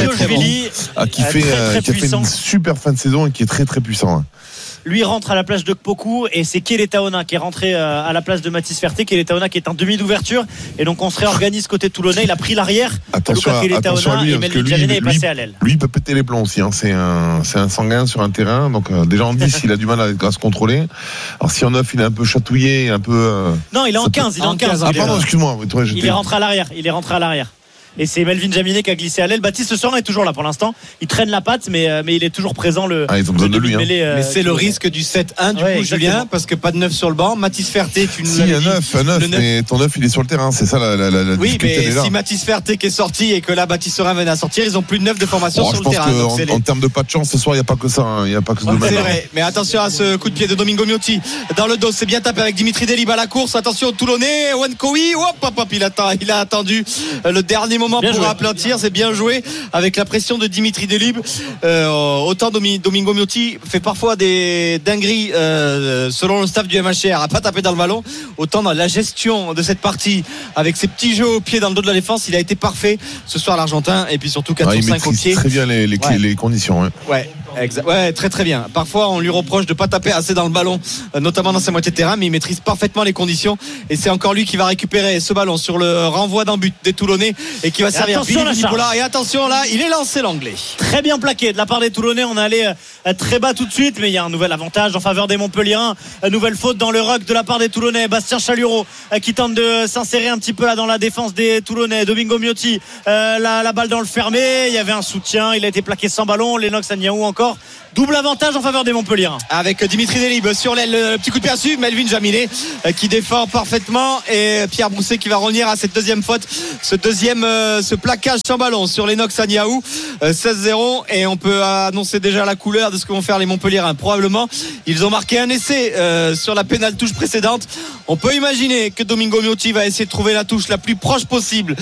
ah, qui, fait, très, très qui a fait une super fin de saison et qui est très très puissant. Hein. Lui rentre à la place de Kpoku et c'est Keletaona qui est rentré à la place de Mathis Ferté. Keletaona qui est en demi d'ouverture, et donc on se réorganise côté toulonnais. Il a pris l'arrière. Attention à, attention à lui, et Melvin Jaminet est passé à l'aile. Lui il peut péter les plombs aussi, hein. c'est, un, c'est un sanguin sur un terrain, donc euh, déjà en dix il a du mal à, à se contrôler. Alors si en neuf il est un peu chatouillé, un peu euh, non il est en quinze, il est en quinze. Ah pardon, excuse-moi. Toi, il est rentré à l'arrière, il est rentré à l'arrière. Et c'est Melvin Jaminet qui a glissé à l'aile. Baptiste Serin est toujours là pour l'instant. Il traîne la patte, mais, mais il est toujours présent. Le, ah, ils ont besoin de lui. Hein. Mêlée, euh, mais c'est le risque du sept un du ouais, coup, exactement. Julien, parce que pas de neuf sur le banc. Mathis Ferté, tu nous si, un neuf, un neuf, mais ton neuf il est sur le terrain. C'est ça la, la, la oui, difficulté. Oui, mais si Mathis Ferté qui est sorti et que là Baptiste Serin venait à sortir, ils ont plus de neuf de formation bon, sur je le terrain. Donc en, les... en termes de pas de chance, ce soir il n'y a pas que ça. Il hein. n'y a pas que ce ouais, domaine. C'est vrai. Mais attention à ce coup de pied de Domingo Miotti dans le dos. C'est bien tapé avec Dimitri Delib à la course. Attention Toulonnais, Wankowi. Hop, hop, hop. Il a, il a attendu le dernier moment bien pour aplantir. C'est bien joué avec la pression de Dimitri Delib. Euh, autant Domingo Miotti fait parfois des dingueries euh, selon le staff du M H R à pas taper dans le ballon, autant dans la gestion de cette partie avec ses petits jeux au pied dans le dos de la défense, il a été parfait ce soir l'Argentin, et puis surtout quatre sur cinq au pied. Très bien les, les, ouais. les conditions. Hein. Ouais. Exact. Ouais, très très bien. Parfois on lui reproche de pas taper assez dans le ballon, notamment dans sa moitié de terrain, mais il maîtrise parfaitement les conditions, et c'est encore lui qui va récupérer ce ballon sur le renvoi d'un but des Toulonnais et qui va et servir Billy Vunipola. Et attention là, il est lancé l'anglais. Très bien plaqué de la part des Toulonnais. On est allé très bas tout de suite, mais il y a un nouvel avantage en faveur des Montpelliérains. Une nouvelle faute dans le ruck de la part des Toulonnais. Bastien Chalureau qui tente de s'insérer un petit peu là dans la défense des Toulonnais. Domingo Miotti, euh, la, la balle dans le fermé. Il y avait un soutien, il a été plaqué sans ballon. Lennox Agnaou encore. Double avantage en faveur des Montpelliérains. Avec Dimitri Delib sur l'aile, le petit coup de pied à suivre. Melvin Jaminet qui défend parfaitement, et Pierre Brousset qui va revenir à cette deuxième faute, ce deuxième euh, ce plaquage sans ballon sur Lennox Agnaou. euh, seize zéro, et on peut annoncer déjà la couleur de ce que vont faire les Montpelliérains. Probablement ils ont marqué un essai euh, sur la pénale touche précédente. On peut imaginer que Domingo Miotti va essayer de trouver la touche la plus proche possible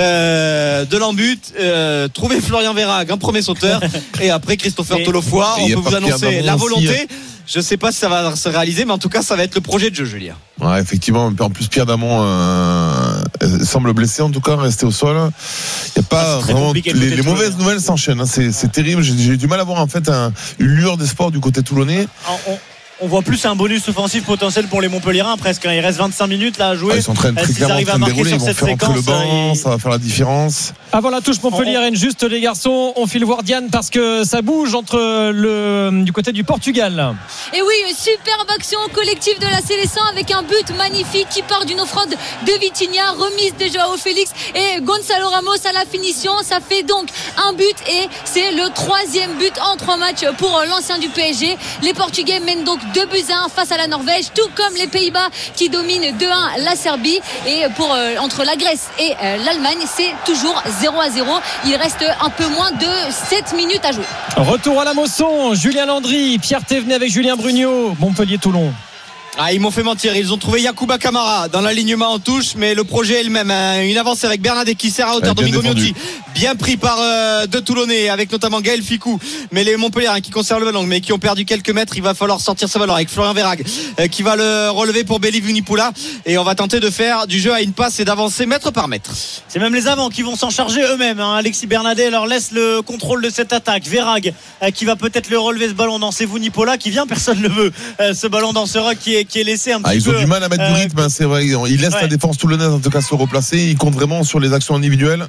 euh, de l'embut, euh, trouver Florian Verrague, un premier sauteur, et après Christopher Tolofoy. On peut vous annoncer la volonté. Je sais pas si ça va se réaliser, mais en tout cas, ça va être le projet de jeu, Julien. Ouais, effectivement. En plus, Pierre Damon euh, semble blessé, en tout cas, resté au sol. Il n'y a pas ah, vraiment. Les, les mauvaises nouvelles s'enchaînent. Hein. C'est, c'est terrible. J'ai, j'ai du mal à voir, en fait, un, une lueur d'espoir du côté toulonnais. On, on voit plus un bonus offensif potentiel pour les Montpelliérains presque. Il reste vingt-cinq minutes là à jouer. Ah, ils sont très, très clairement en train de dérouler. Ils vont faire entrer le banc. Et... Ça va faire la différence. Avant la touche Montpelliéraine, juste les garçons, on file voir Diane parce que ça bouge entre le du côté du Portugal. Et oui, superbe action collective de la Séleção avec un but magnifique qui part d'une offrande de Vitinha, remise de Joao Félix et Gonçalo Ramos à la finition. Ça fait donc un but et c'est le troisième but en trois matchs pour l'ancien du P S G. Les Portugais mènent donc deux buts à un face à la Norvège, tout comme les Pays-Bas qui dominent deux à un la Serbie. Et pour euh, entre la Grèce et euh, l'Allemagne, c'est toujours zéro à zéro. Il reste un peu moins de sept minutes à jouer. Retour à la Mosson, Julien Landry, Pierre Thévenet avec Julien Brugnot, Montpellier-Toulon. Ah, ils m'ont fait mentir. Ils ont trouvé Yacouba Camara dans l'alignement en touche, mais le projet est le même. Hein. Une avance avec Bernadette qui sert à hauteur. Domingo Miotti, bien pris par euh, deux Toulonnais, avec notamment Gaël Ficou. Mais les Montpelliérains hein, qui conservent le ballon, mais qui ont perdu quelques mètres. Il va falloir sortir ce ballon avec Florian Verhaeghe euh, qui va le relever pour Béli Vunipola. Et on va tenter de faire du jeu à une passe et d'avancer mètre par mètre. C'est même les avants qui vont s'en charger eux-mêmes. Hein. Alexis Bernadette leur laisse le contrôle de cette attaque. Verhaeghe euh, qui va peut-être le relever ce ballon. Non, c'est Vunipola qui vient. Personne ne le veut. Euh, ce ballon dans ce rock qui est, qui est laissé un petit ah, peu. Ils ont du mal à mettre euh, du rythme, hein, c'est vrai. Ils laissent ouais. la défense toulonnaise en tout cas se replacer. Ils comptent vraiment sur les actions individuelles.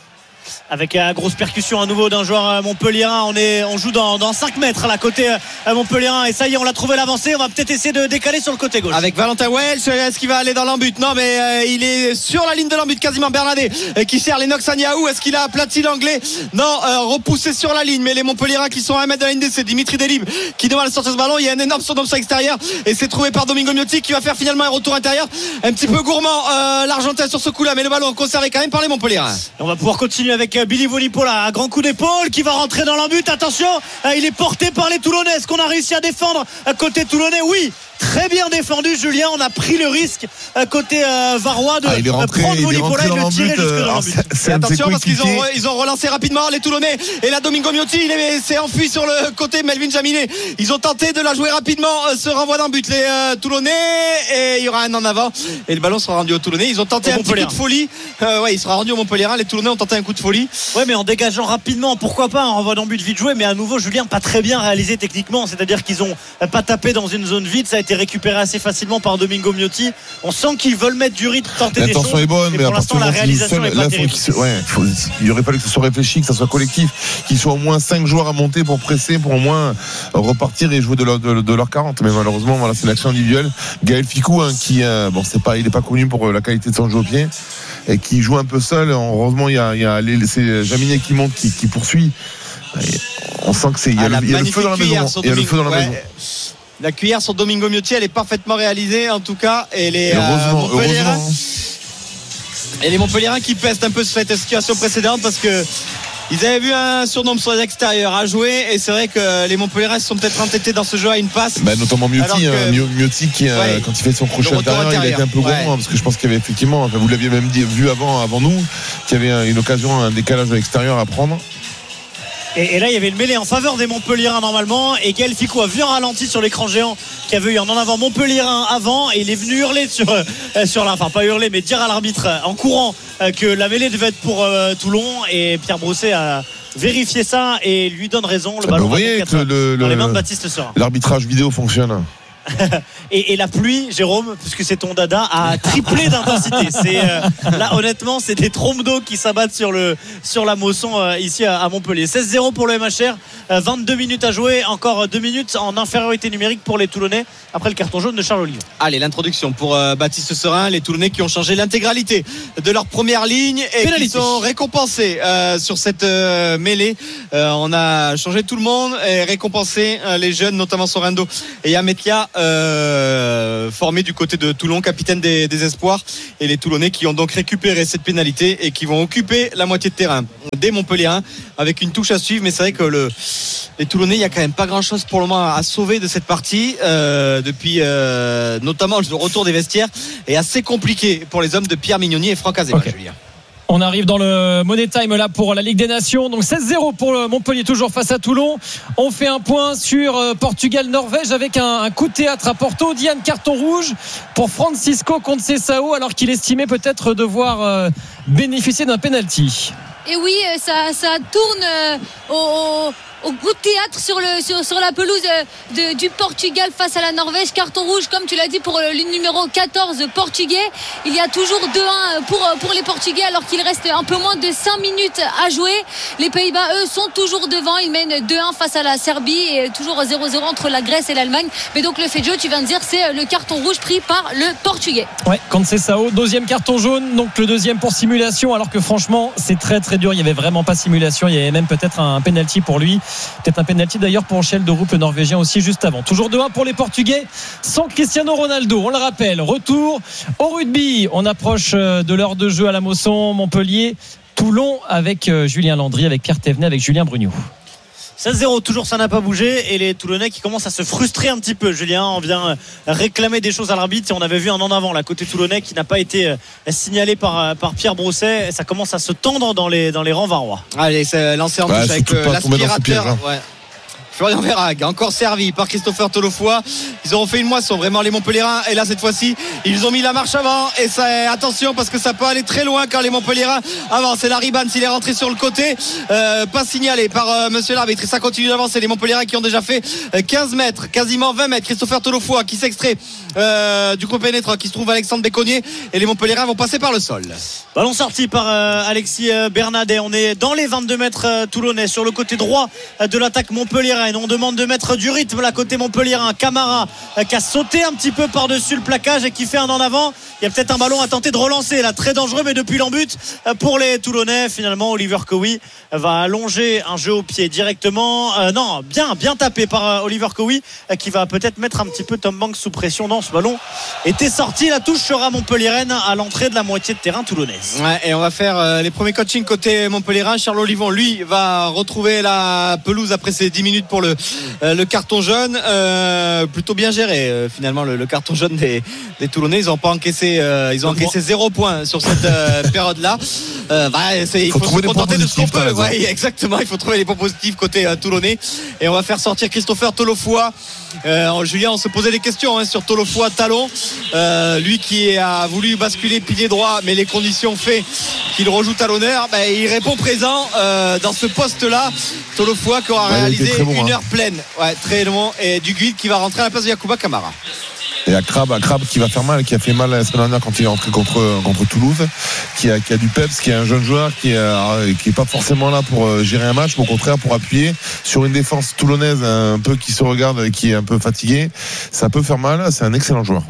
Avec une grosse percussion à nouveau d'un joueur montpelliérain. On, est, on joue dans, dans cinq mètres là, côté montpelliérain. Et ça y est, on l'a trouvé l'avancée. On va peut-être essayer de décaler sur le côté gauche. Avec Valentin Welch, est-ce qu'il va aller dans l'embut? Non, mais euh, il est sur la ligne de l'embut quasiment. Bernadette euh, qui sert Lennox Agnaou. Est-ce qu'il a aplati l'anglais? Non, euh, repoussé sur la ligne. Mais les montpelliérains qui sont à un mètre de la ligne, c'est Dimitri Delib qui devrait sortir ce ballon. Il y a un énorme son d'option extérieur et c'est trouvé par Domingo Miotti qui va faire finalement un retour intérieur. Un petit peu gourmand euh, l'Argentin sur ce coup-là, mais le ballon conservé quand même par les montpelliérains. On va pouvoir continuer avec euh, Billy Vunipola. Un grand coup d'épaule qui va rentrer dans l'embut. Attention, il est porté par les Toulonnais. Est-ce qu'on a réussi à défendre côté Toulonnais? Oui, très bien défendu, Julien. On a pris le risque côté euh, Varois de ah, rentré, prendre Vunipola et de le tirer jusque dans l'embut. Et attention parce qu'ils ont, ils ont relancé rapidement les Toulonnais. Et là, Domingo Miotti, il est, s'est enfui sur le côté. Melvin Jaminet, ils ont tenté de la jouer rapidement. Ce renvoi d'un but, les euh, Toulonnais. Et il y aura un en avant. Et le ballon sera rendu aux Toulonnais. Ils ont tenté un petit coup de folie. Euh, ouais, il sera rendu au Montpelliérain. Les Toulonnais ont tenté un coup de folie. Ouais, mais en dégage rapidement, pourquoi pas un renvoi d'en but vite joué, mais à nouveau Julien pas très bien réalisé techniquement, c'est-à-dire qu'ils ont pas tapé dans une zone vide, ça a été récupéré assez facilement par Domingo Miotti. On sent qu'ils veulent mettre du rythme, tenter des choses. L'intention est bonne, mais pour l'instant la réalisation seul, est pas terrible. Se, ouais, faut, il aurait fallu que ce soit réfléchi, que ce soit collectif, qu'il soit au moins cinq joueurs à monter pour presser, pour au moins repartir et jouer de leur, de, de leur quarante. Mais malheureusement, voilà, c'est l'action individuelle. Gaël Ficou, hein, qui, euh, bon, c'est pas, il n'est pas connu pour la qualité de son jeu au pied. Et qui joue un peu seul. Heureusement, il y a, il y a les, c'est Jaminet qui monte, qui, qui poursuit. Et on sent que c'est il y a, ah, le, il y a le feu dans la maison. Il y a le feu dans la ouais. maison. La cuillère sur Domingo Miotti, elle est parfaitement réalisée en tout cas. Et les heureusement, euh, heureusement. Et les Montpelliérains qui pestent un peu sur cette situation précédente parce que ils avaient vu un surnombre sur les extérieurs à jouer et c'est vrai que les Montpelliérains se sont peut-être entêtés dans ce jeu à une passe. Bah, notamment Miotti, que... hein, Miotti qui, ouais, quand il fait son crochet intérieur, intérieur, il a été un peu gourmand ouais. parce que je pense qu'il y avait effectivement, enfin, vous l'aviez même dit, vu avant, avant nous, qu'il y avait une occasion, un décalage à l'extérieur à prendre. Et, et là il y avait une mêlée en faveur des Montpelliérains normalement et Gaël Ficou a vu un ralenti sur l'écran géant qui avait eu un en avant Montpelliérain avant et il est venu hurler sur, euh, sur la, enfin pas hurler mais dire à l'arbitre euh, en courant euh, que la mêlée devait être pour euh, Toulon et Pierre Brousset a vérifié ça et lui donne raison. Le ballon vous voyez que le, dans le, les mains de Baptiste Serin. L'arbitrage vidéo fonctionne. et, et la pluie, Jérôme, puisque c'est ton dada, a triplé d'intensité. C'est euh, là, honnêtement, c'est des trombes d'eau qui s'abattent sur le sur la Mosson euh, ici à, à Montpellier. seize zéro pour le M H R, euh, vingt-deux minutes à jouer, encore deux minutes en infériorité numérique pour les Toulonnais après le carton jaune de Charles Olivier. Allez, l'introduction pour euh, Baptiste Serin, les Toulonnais qui ont changé l'intégralité de leur première ligne et Pénalité. Qui sont récompensés euh, sur cette euh, mêlée. Euh, on a changé tout le monde et récompensé euh, les jeunes, notamment Sorendo et Yametia. Euh, formé du côté de Toulon, capitaine des, des espoirs, et les Toulonnais qui ont donc récupéré cette pénalité et qui vont occuper la moitié de terrain des Montpelliérains avec une touche à suivre. Mais c'est vrai que le, les Toulonnais, il n'y a quand même pas grand chose pour le moment à sauver de cette partie euh, depuis euh, notamment le retour des vestiaires est assez compliqué pour les hommes de Pierre Mignoni et Franck Azema. Okay. On arrive dans le Money Time là pour la Ligue des Nations. Donc seize zéro pour le Montpellier, toujours face à Toulon. On fait un point sur Portugal-Norvège avec un, un coup de théâtre à Porto. Diane, carton rouge pour Francisco Conceição alors qu'il estimait peut-être devoir euh, bénéficier d'un penalty. Et oui, ça, ça tourne euh, au, au coup de théâtre sur, le, sur, sur la pelouse de, du Portugal face à la Norvège. Carton rouge, comme tu l'as dit, pour le numéro quatorze portugais. Il y a toujours deux un pour, pour les Portugais alors qu'il reste un peu moins de cinq minutes à jouer. Les Pays-Bas, eux, sont toujours devant. Ils mènent deux un face à la Serbie et toujours zéro zéro entre la Grèce et l'Allemagne. Mais donc le fait de jeu, tu viens de dire, c'est le carton rouge pris par le Portugais. Ouais, Conceição, deuxième carton jaune. Donc le deuxième pour simulation alors que franchement, c'est très très dur. Il n'y avait vraiment pas simulation. Il y avait même peut-être un penalty pour lui. Peut-être un penalty d'ailleurs pour Sheldon, le Norvégien aussi juste avant. Toujours deux un pour les Portugais sans Cristiano Ronaldo. On le rappelle, retour au rugby. On approche de l'heure de jeu à la Mosson, Montpellier, Toulon avec Julien Landry, avec Pierre Thévenet, avec Julien Brugnaud. seize zéro, toujours ça n'a pas bougé et les Toulonnais qui commencent à se frustrer un petit peu. Julien, on vient réclamer des choses à l'arbitre et on avait vu un en avant là côté Toulonnais qui n'a pas été signalé par, par Pierre Brousset et ça commence à se tendre dans les, dans les rangs varois. Allez, c'est lancé en touche ouais, avec euh, l'aspirateur. Hein. Ouais. Florian Verhaeghe, encore servi par Christopher Tolofoy. Ils auront fait une moisson, vraiment les Montpelliérains. Et là, cette fois-ci, ils ont mis la marche avant. Et ça, attention, parce que ça peut aller très loin quand les Montpelliérains avancent. C'est Laribane, s'il est rentré sur le côté, euh, pas signalé par euh, monsieur l'arbitre. Et ça continue d'avancer. Les Montpelliérains qui ont déjà fait quinze mètres, quasiment vingt mètres. Christopher Tolofoy qui s'extrait euh, du coup pénétrant, qui se trouve Alexandre Béconnier. Et les Montpelliérains vont passer par le sol. Ballon sorti par euh, Alexis euh, Bernadet. On est dans les vingt-deux mètres euh, toulonnais, sur le côté droit euh, de l'attaque montpelliéraine. On demande de mettre du rythme là côté montpelliérain. Camara euh, qui a sauté un petit peu par-dessus le plaquage et qui fait un en avant. Il y a peut-être un ballon à tenter de relancer là, très dangereux, mais depuis l'embut euh, pour les Toulonnais. Finalement, Oliver Cowie va allonger un jeu au pied directement. Euh, non, bien, bien tapé par euh, Oliver Cowie euh, qui va peut-être mettre un petit peu Tom Banks sous pression. Non, ce ballon était sorti. La touche sera montpelliéraine à l'entrée de la moitié de terrain toulonnaise. Ouais, et on va faire euh, les premiers coachings côté montpelliérain. Charles Olivon, lui, va retrouver la pelouse après ces dix minutes pour le, euh, le carton jaune. Euh, plutôt bien géré, euh, finalement, le, le carton jaune des, des Toulonnais. Ils ont pas encaissé, euh, ils ont encaissé zéro point sur cette euh, période-là. Euh, bah, c'est, il faut, faut se contenter de ce qu'on peut. Ouais, exactement. Il faut trouver les points positifs côté euh, Toulonnais. Et on va faire sortir Christopher Tolofoy. Euh, Julien, on se posait des questions hein, sur Tolofoy Talon. Euh, lui qui a voulu basculer pilier droit, mais les conditions fait qu'il rejoue talonneur. Ben, il répond présent euh, dans ce poste-là. Tolofoy qui aura ouais, réalisé bon, une hein. heure pleine, ouais, très long, et du guide qui va rentrer à la place de Yacouba Camara. Et à Crabbe, à Crabbe qui va faire mal, qui a fait mal la semaine dernière quand il est rentré contre, contre Toulouse, qui a, qui a du peps, qui est un jeune joueur qui est, qui est pas forcément là pour gérer un match, mais au contraire pour appuyer sur une défense toulonnaise un peu qui se regarde, qui est un peu fatiguée. Ça peut faire mal, c'est un excellent joueur.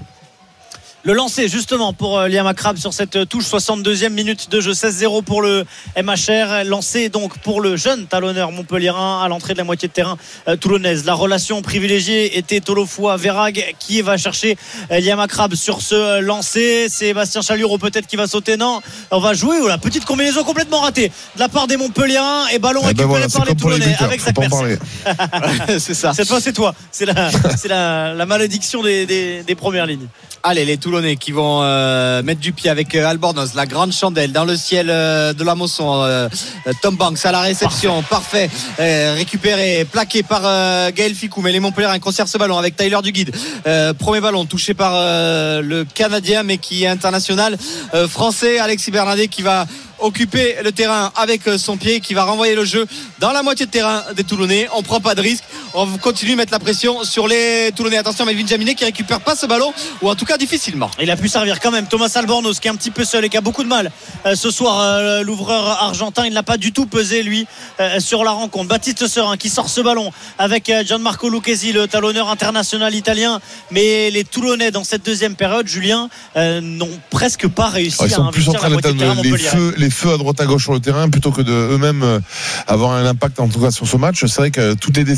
Le lancer justement pour euh, Liam Akrab sur cette touche, soixante-deuxième minute de jeu, seize zéro pour le M H R. Lancé donc pour le jeune talonneur montpelliérain à l'entrée de la moitié de terrain euh, toulonnaise. La relation privilégiée était Tolofoy Verhaeghe qui va chercher euh, Liam Akrab sur ce euh, lancer. C'est Bastien Chalureau peut-être qui va sauter. Non, on va jouer. Oh, la petite combinaison complètement ratée de la part des Montpelliérains et ballon eh ben récupéré voilà, par les Toulonnais avec Zach Mercier. C'est ça. Cette fois c'est toi. C'est la, c'est la, la malédiction des, des, des premières lignes. Allez, les Toulonnais qui vont euh, mettre du pied avec euh, Albornoz, la grande chandelle dans le ciel euh, de la Mosson. euh, Tom Banks à la réception, parfait, parfait. Euh, récupéré, plaqué par euh, Gaël Ficou, mais les Montpelliérains conservent ce ballon avec Tyler Duguid. Euh, premier ballon touché par euh, le Canadien mais qui est international euh, français, Alexis Bernadet qui va occuper le terrain avec son pied, qui va renvoyer le jeu dans la moitié de terrain des Toulonnais. On prend pas de risque, on continue de mettre la pression sur les Toulonnais. Attention, Melvin Jaminet qui récupère pas ce ballon, ou en tout cas difficilement. Il a pu servir quand même Thomas Albornoz qui est un petit peu seul et qui a beaucoup de mal euh, ce soir. euh, l'ouvreur argentin, il n'a pas du tout pesé lui euh, sur la rencontre. Baptiste Serin qui sort ce ballon avec euh, Gianmarco Lucchesi, le talonneur international italien. Mais les Toulonnais dans cette deuxième période, Julien, euh, n'ont presque pas réussi oh, ils sont à plus en train de les feux, les feux à droite à gauche sur le terrain plutôt que de eux-mêmes avoir un impact en tout cas sur ce match. C'est vrai que toutes les décisions sont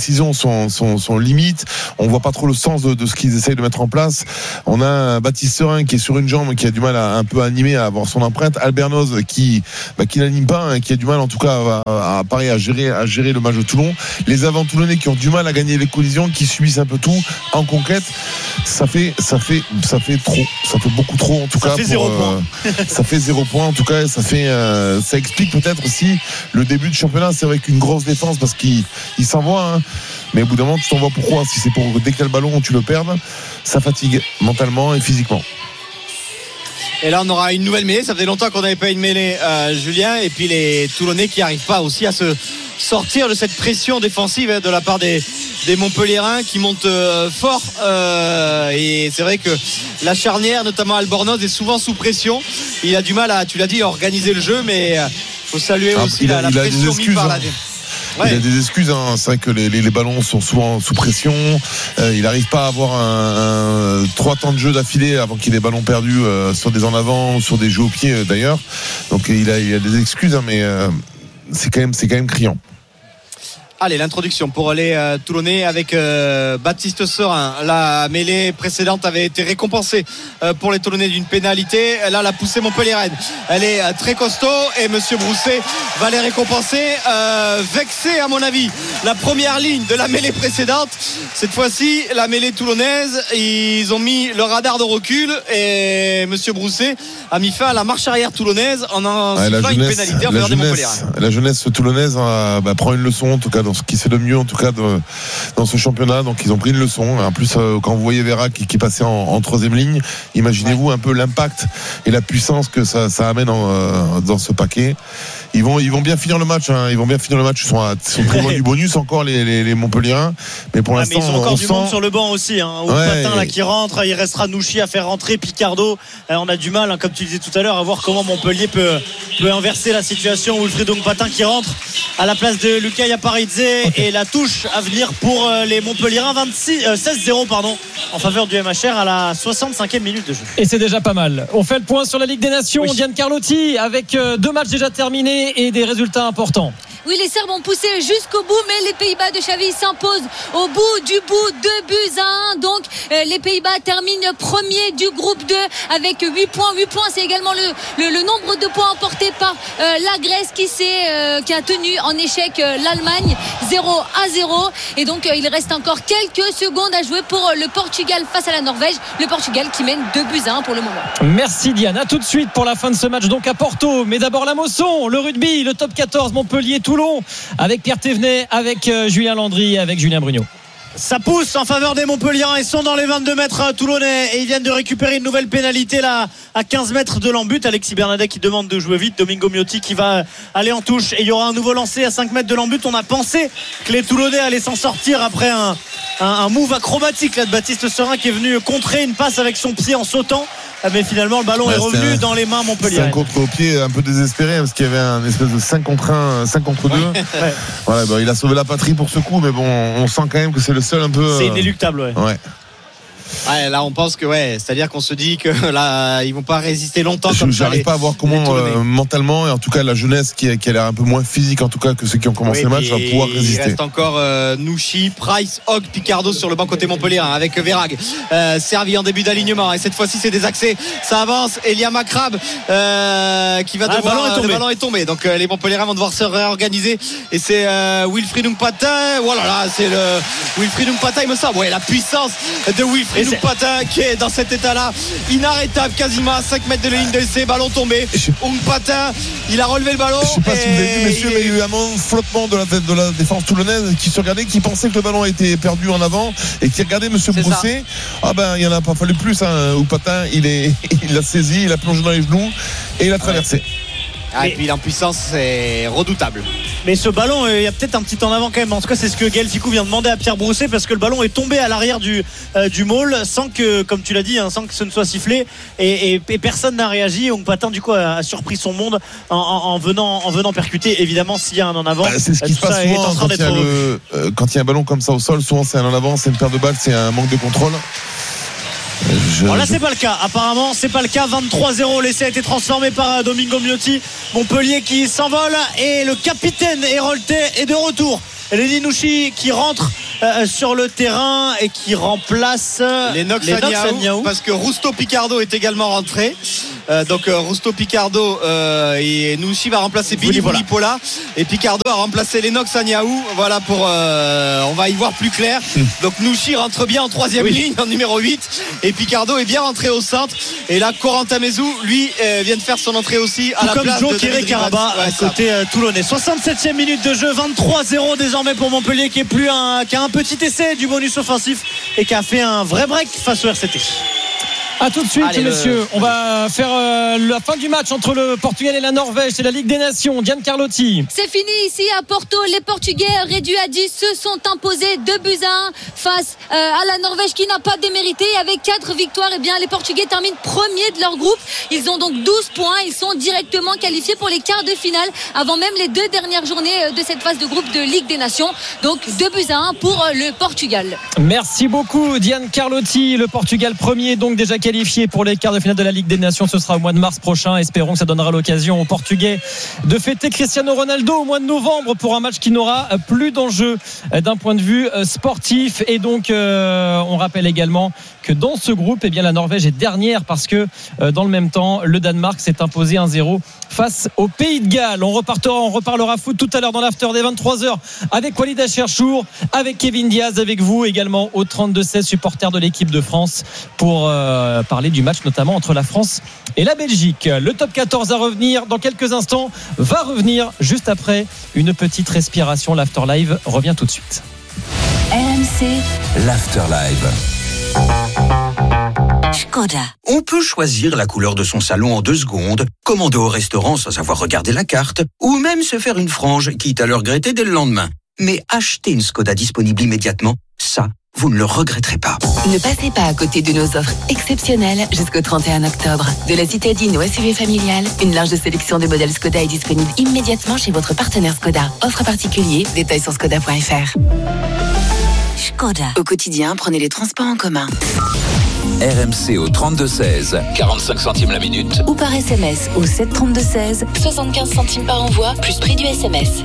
sont, sont, sont limites. On voit pas trop le sens de, de ce qu'ils essayent de mettre en place. On a un Baptiste Serin qui est sur une jambe, qui a du mal à un peu animer, à avoir son empreinte. Albernoz qui, bah, qui n'anime pas, hein, qui a du mal en tout cas à, à, pareil, à gérer, à gérer le match de Toulon. Les avants toulonnais qui ont du mal à gagner les collisions, qui subissent un peu tout en conquête. Ça fait, ça fait, ça fait trop. Ça fait beaucoup trop en tout ça cas. Fait pour, zéro euh, point. ça fait zéro point en tout cas. Ça fait, euh, ça explique peut-être aussi le début du championnat. C'est vrai qu'une grosse défense parce qu'il il s'envoie, hein. Mais au bout d'un moment, tu t'envoies pourquoi? Si c'est pour dès que t'as le ballon, tu le perds, ça fatigue mentalement et physiquement. Et là, on aura une nouvelle mêlée. Ça faisait longtemps qu'on n'avait pas une mêlée, euh, Julien. Et puis les Toulonnais qui n'arrivent pas aussi à se sortir de cette pression défensive hein, de la part des, des Montpelliérains qui montent euh, fort. Euh, et c'est vrai que la charnière, notamment Albornoz, est souvent sous pression. Il a du mal à, tu l'as dit, à organiser le jeu, mais il euh, faut saluer ah, aussi la, a, la pression mise par la défense. Ouais. Il a des excuses, hein. C'est vrai que les, les, les ballons sont souvent sous pression. Euh, il n'arrive pas à avoir un, un, trois temps de jeu d'affilée avant qu'il ait des ballons perdus euh, sur des en avant ou sur des jeux au pied euh, d'ailleurs. Donc il a, il a des excuses, hein, mais euh, c'est quand même, c'est quand même criant. Allez, l'introduction pour les euh, Toulonnais avec euh, Baptiste Serin. La mêlée précédente avait été récompensée euh, pour les Toulonnais d'une pénalité. Là, la poussée montpelliéraine, elle est euh, très costaud et Monsieur Brousset va les récompenser. Euh, vexé à mon avis, la première ligne de la mêlée précédente. Cette fois-ci, la mêlée toulonnaise, ils ont mis le radar de recul et Monsieur Brousset a mis fin à la marche arrière toulonnaise en en ouais, sifflant une pénalité en faveur des Montpelliérains. La jeunesse toulonnaise euh, bah, prend une leçon en tout cas dans ce qui se fait de mieux en tout cas de, dans ce championnat. Donc ils ont pris une leçon. En plus euh, quand vous voyez Vera qui, qui est passé en, en troisième ligne, imaginez-vous un peu l'impact et la puissance que ça, ça amène en, euh, dans ce paquet. Ils vont, ils vont bien finir le match. Hein. Ils vont bien finir le match. Ils sont, à, ils sont très loin du bonus encore les, les, les Montpelliérains. Mais pour ah, l'instant, mais ils ont encore on du sent... monde sur le banc aussi. Hein. Au ouais, patin là qui rentre, il restera Nouchi à faire rentrer Picardo. Euh, on a du mal, hein, comme tu disais tout à l'heure, à voir comment Montpellier peut, peut inverser la situation. Wilfried Patin qui rentre à la place de Lucas Yaparidze okay. Et la touche à venir pour euh, les Montpelliérains. vingt-six, euh, seize zéro pardon, en faveur du M H R à la soixante-cinquième minute de jeu. Et c'est déjà pas mal. On fait le point sur la Ligue des Nations. Oui. Diane Carlotti avec euh, deux matchs déjà terminés et des résultats important. Oui, les Serbes ont poussé jusqu'au bout, mais les Pays-Bas de Xavi s'imposent au bout du bout, deux buts à un. Donc, euh, les Pays-Bas terminent premier du groupe deux avec huit points. huit points, c'est également le, le, le nombre de points emportés par euh, la Grèce qui, s'est, euh, qui a tenu en échec euh, l'Allemagne, zéro à zéro. Et donc, euh, il reste encore quelques secondes à jouer pour le Portugal face à la Norvège. Le Portugal qui mène deux buts à un pour le moment. Merci Diane. À tout de suite pour la fin de ce match donc à Porto. Mais d'abord la Mosson, le rugby, le top quatorze, Montpellier, Toulon. Avec Pierre Thévenet, avec Julien Landry, avec Julien Brugnot. Ça pousse en faveur des Montpelliérains. Ils sont dans les vingt-deux mètres toulonnais et ils viennent de récupérer une nouvelle pénalité là à quinze mètres de l'embut. Alexis Bernadette qui demande de jouer vite. Domingo Miotti qui va aller en touche et il y aura un nouveau lancé à cinq mètres de l'embut. On a pensé que les Toulonnais allaient s'en sortir après un, un, un move acrobatique là de Baptiste Serin qui est venu contrer une passe avec son pied en sautant. Mais finalement le ballon ouais, est revenu un, dans les mains Montpellier. C'est un contre au pied un peu désespéré parce qu'il y avait un espèce de cinq contre un, cinq contre deux. Ouais. Ouais. Voilà, bah, il a sauvé la patrie pour ce coup, mais bon, on sent quand même que c'est le seul un peu. C'est inéluctable, ouais. ouais. Ouais, là on pense que ouais, c'est-à-dire qu'on se dit que là ils vont pas résister longtemps. Je, comme j'arrive ça, pas les, à voir comment euh, mentalement et en tout cas la jeunesse qui a, qui a l'air un peu moins physique en tout cas que ceux qui ont commencé oui, le match va pouvoir résister. Il reste encore euh, Nouchi, Price, Hogg, Picardo sur le banc côté Montpellier hein, avec Verag euh, servi en début d'alignement et cette fois-ci c'est des accès, ça avance. Elia Macrab euh, qui va ah, devoir. Le ballon est tombé. Le ballon est tombé. Donc euh, les Montpelliérains vont devoir se réorganiser et c'est euh, Wilfried Patin. Voilà là, c'est le Wilfried Patin il me semble. Ouais, la puissance de Wilfried Patin qui est dans cet état-là, inarrêtable quasiment à cinq mètres de la ligne de l'essai, ballon tombé. Patin, il a relevé le ballon. Je sais pas si vous avez vu, messieurs, mais il y a eu un flottement de la, de la défense toulonnaise qui se regardait, qui pensait que le ballon a été perdu en avant et qui regardait monsieur Brousset. Ah ben, il en a pas fallu plus. Hein. Patin, il est, il l'a saisi, il a plongé dans les genoux et il a traversé. Ouais. Ah, et puis l'impuissance c'est redoutable. Mais ce ballon, il y a peut-être un petit en avant quand même. En tout cas, c'est ce que Gaël Ficou vient demander à Pierre Brousset parce que le ballon est tombé à l'arrière du, euh, du maul sans que, comme tu l'as dit, hein, sans que ce ne soit sifflé. Et, et, et personne n'a réagi. Donc Patin, du coup, a, a surpris son monde en, en, en, venant, en venant percuter. Évidemment, s'il y a un en avant, bah, c'est ce qui se passe souvent quand il, y a le, euh, quand il y a un ballon comme ça au sol. Souvent, c'est un en avant, c'est une perte de balle, c'est un manque de contrôle. Je, bon là je... c'est pas le cas, apparemment c'est pas le cas. Vingt-trois zéro, l'essai a été transformé par Domingo Miotti. Montpellier qui s'envole et le capitaine Héroltais est de retour. Lenny Nouchi qui rentre euh, sur le terrain et qui remplace Lennox Agnaou, parce que Rusto Picardo est également rentré. Euh, donc euh, Rusto Picardo euh, et Nouchi va remplacer Billy Vunipola et Picardo a remplacé Lennox Agnaou. Voilà pour euh, on va y voir plus clair. Donc Nouchi rentre bien en troisième oui. ligne en numéro huit et Picardo est bien rentré au centre. Et là Corentin Mezou lui euh, vient de faire son entrée aussi à tout la comme place Joe de Kéré Caraba ouais, côté euh, toulonnais. soixante-septième minute de jeu, vingt-trois zéro désormais pour Montpellier qui est plus un, qui a un petit essai du bonus offensif et qui a fait un vrai break face au R C T. A tout de suite, Allez, messieurs. Le... On va faire euh, la fin du match entre le Portugal et la Norvège. C'est la Ligue des Nations. Diane Carlotti. C'est fini ici à Porto. Les Portugais réduits à dix se sont imposés deux buts à un face euh, à la Norvège qui n'a pas démérité. Avec quatre victoires, eh bien, les Portugais terminent premiers de leur groupe. Ils ont donc douze points. Ils sont directement qualifiés pour les quarts de finale avant même les deux dernières journées de cette phase de groupe de Ligue des Nations. Donc deux buts à un pour le Portugal. Merci beaucoup, Diane Carlotti. Le Portugal premier, donc déjà qualifié pour les quarts de finale de la Ligue des Nations. Ce sera au mois de mars prochain. Espérons que ça donnera l'occasion aux Portugais de fêter Cristiano Ronaldo au mois de novembre pour un match qui n'aura plus d'enjeu d'un point de vue sportif. Et donc euh, on rappelle également que dans ce groupe, eh bien, la Norvège est dernière parce que euh, dans le même temps, le Danemark s'est imposé un zéro face au Pays de Galles. On repartira, on reparlera foot tout à l'heure dans l'after des vingt-trois heures avec Walid Acharchour, avec Kevin Diaz, avec vous également au trente-deux seize, supporters de l'équipe de France, pour euh, parler du match notamment entre la France et la Belgique. Le top quatorze à revenir dans quelques instants, va revenir juste après une petite respiration. L'after live revient tout de suite. R M C, l'after live. Skoda. On peut choisir la couleur de son salon en deux secondes, commander au restaurant sans avoir regardé la carte, ou même se faire une frange, quitte à le regretter dès le lendemain. Mais acheter une Skoda disponible immédiatement, ça, vous ne le regretterez pas. Ne passez pas à côté de nos offres exceptionnelles jusqu'au trente et un octobre. De la citadine au S U V familial, une large sélection de modèles Skoda est disponible immédiatement chez votre partenaire Skoda. Offre particulier, détails sur skoda point f r. Skoda. Au quotidien, prenez les transports en commun. R M C au trente-deux seize, quarante-cinq centimes la minute. Ou par S M S au sept trente-deux seize, soixante-quinze centimes par envoi, plus prix du S M S.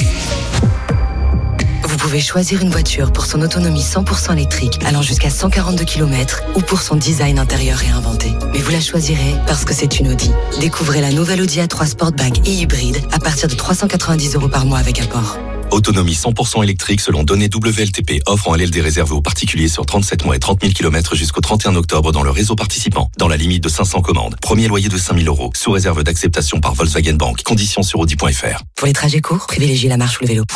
Vous pouvez choisir une voiture pour son autonomie cent pour cent électrique allant jusqu'à cent quarante-deux kilomètres ou pour son design intérieur réinventé. Mais vous la choisirez parce que c'est une Audi. Découvrez la nouvelle Audi A trois Sportback et hybride à partir de trois cent quatre-vingt-dix euros par mois avec apport. Autonomie cent pour cent électrique selon données W L T P. Offre en L L D réservée aux particuliers sur trente-sept mois et trente mille kilomètres jusqu'au trente et un octobre dans le réseau participant. Dans la limite de cinq cents commandes. Premier loyer de cinq mille euros. Sous réserve d'acceptation par Volkswagen Bank. Conditions sur audi point f r. Pour les trajets courts, privilégiez la marche ou le vélo.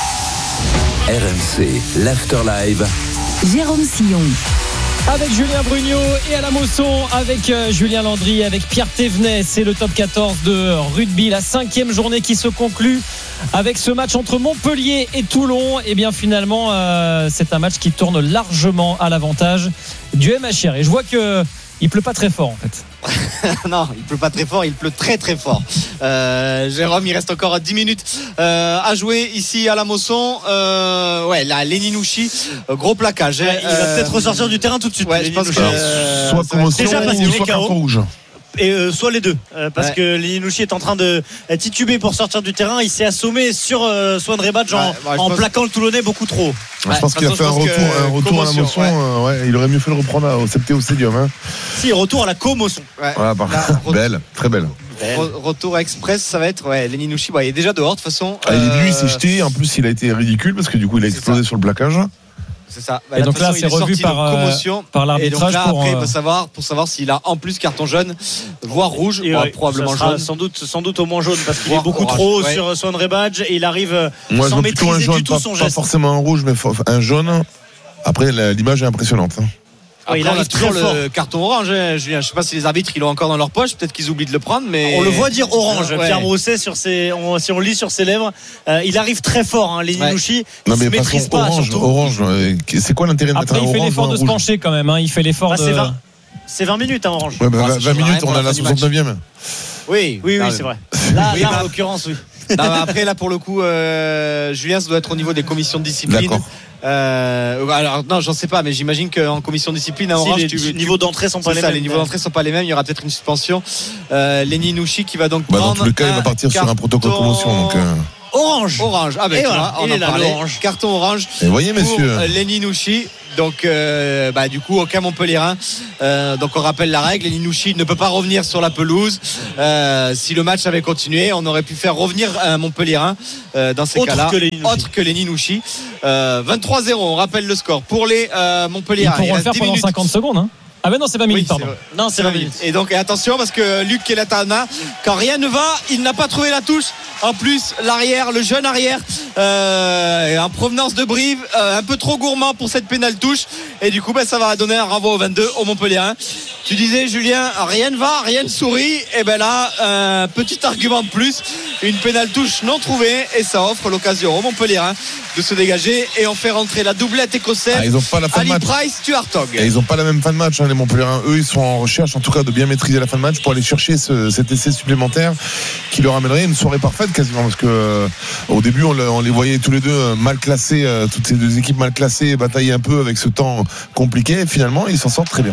R M C, l'after live. Jérôme Sillon. Avec Julien Brugnot et Alain Mosson, avec euh, Julien Landry, avec Pierre Thévenet. C'est le top quatorze de rugby, la cinquième journée qui se conclut avec ce match entre Montpellier et Toulon. Et bien finalement, euh, c'est un match qui tourne largement à l'avantage du M H R. Et je vois que il pleut pas très fort en fait. Non, il pleut pas très fort, il pleut très très fort. Euh, Jérôme, il reste encore dix minutes euh, à jouer ici à la Mosson. Euh, ouais, là, Lenny Nouchi, euh, gros plaquage. Ouais, il va euh, peut-être ressortir du terrain tout de suite. Ouais, je pense que euh, soit commotion déjà parce ou qu'il soit est K O. carton rouge. Et euh, soit les deux, euh, parce ouais. que Lenny Nouchi est en train de tituber pour sortir du terrain. Il s'est assommé sur euh, Swan Rebadge en, ouais, ouais, en plaquant le Toulonnais beaucoup trop. Ouais, je pense qu'il a fait un retour, un retour à la Mosson. Ouais. Euh, ouais, il aurait mieux fait le reprendre au C P T au Stadium. Hein. Si, retour à la commotion. Ouais. Voilà, par... Là, belle, très belle. Re- retour express, ça va être ouais, Lenny Nouchi, bah, il est déjà dehors de toute façon. Ah, euh... Lui, il s'est jeté. En plus, il a été ridicule parce que du coup, il a explosé sur le plaquage. C'est ça. Bah, et donc là, c'est revu par, euh, par l'arbitrage. Et donc là, pour, après, euh... il va savoir, pour savoir s'il a en plus carton jaune, voire rouge, et ouais, ouais, probablement jaune. Sans doute, sans doute au moins jaune, parce qu'il voire est beaucoup orange, trop ouais. sur Swan Rebadge et il arrive Moi, sans maîtriser un jaune, du tout pas, son pas geste. Pas forcément un rouge, mais un jaune. Après, l'image est impressionnante. Après, il on arrive a toujours très fort. le carton orange, hein, Julien. Je sais pas si les arbitres ils l'ont encore dans leur poche. Peut-être qu'ils oublient de le prendre, mais on le voit dire orange. Ouais. Pierre Brousset sur ses, on, si on lit sur ses lèvres, euh, il arrive très fort. Hein, Lenny ouais. Nouchi, il non mais se maîtrise pas. Orange, surtout. orange. C'est quoi l'intérêt de mettre Après, un il fait orange l'effort de se pencher quand même. Hein. Il fait l'effort bah, de. C'est vingt, c'est vingt minutes, hein, orange. Ouais, bah, bah, vingt minutes, on a la soixante-neuvième. Oui, oui, oui, non, c'est vrai. Là, oui, là non. en l'occurrence, oui. Non, après, là, pour le coup, euh, Julien, ça doit être au niveau des commissions de discipline. D'accord. Euh, alors non, j'en sais pas, mais j'imagine qu'en commission de discipline à si Orange, les tu, tu, niveaux d'entrée sont pas les ça, mêmes. Les niveaux d'entrée sont pas les mêmes. Il y aura peut-être une suspension. Euh, Lenny Nouchi qui va donc bah, prendre dans tous les cas, il va partir sur un protocole commotion. Donc, euh... orange. Orange. Ah ben et tu voilà, vois, on il en est là, parlait. l'orange. Carton orange. Et voyez, pour messieurs. Lenny Nouchi. Donc, euh, bah, du coup, aucun Montpellierin. Euh, donc, on rappelle la règle. Lenny Nouchi ne peut pas revenir sur la pelouse. Euh, si le match avait continué, on aurait pu faire revenir un Montpellierin euh, dans ces Autre cas-là. que Lenny Nouchi. Autre que Lenny Nouchi. Euh, vingt-trois zéro. On rappelle le score pour les euh, Montpellierins. Ils pourront le faire pendant minutes. cinquante secondes. Hein. Ah ben non, c'est vingt minutes, Oui, pardon. c'est non, c'est vingt minutes. Et donc, et attention, parce que Luc Kelatana, quand rien ne va, il n'a pas trouvé la touche. En plus, l'arrière, le jeune arrière, euh, en provenance de Brive, euh, un peu trop gourmand pour cette pénale touche. Et du coup, ben, ça va donner un renvoi au vingt-deux au Montpellierin. Tu disais, Julien, rien ne va, rien ne sourit. Et ben là, un petit argument de plus, une pénale touche non trouvée, et ça offre l'occasion au Montpellierin de se dégager. Et on fait rentrer la doublette écossaise. Ah, ils ont pas la fin de Ali match. Price, Stuart Hogg. Et ils n'ont pas la même fin de match, hein, les Montpellierins. Eux, ils sont en recherche, en tout cas, de bien maîtriser la fin de match pour aller chercher ce, cet essai supplémentaire qui leur amènerait une soirée parfaite quasiment. Parce que euh, au début, on, on les voyait tous les deux euh, mal classés, euh, toutes ces deux équipes mal classées, batailler un peu avec ce temps compliqué. Et finalement, ils s'en sortent très bien.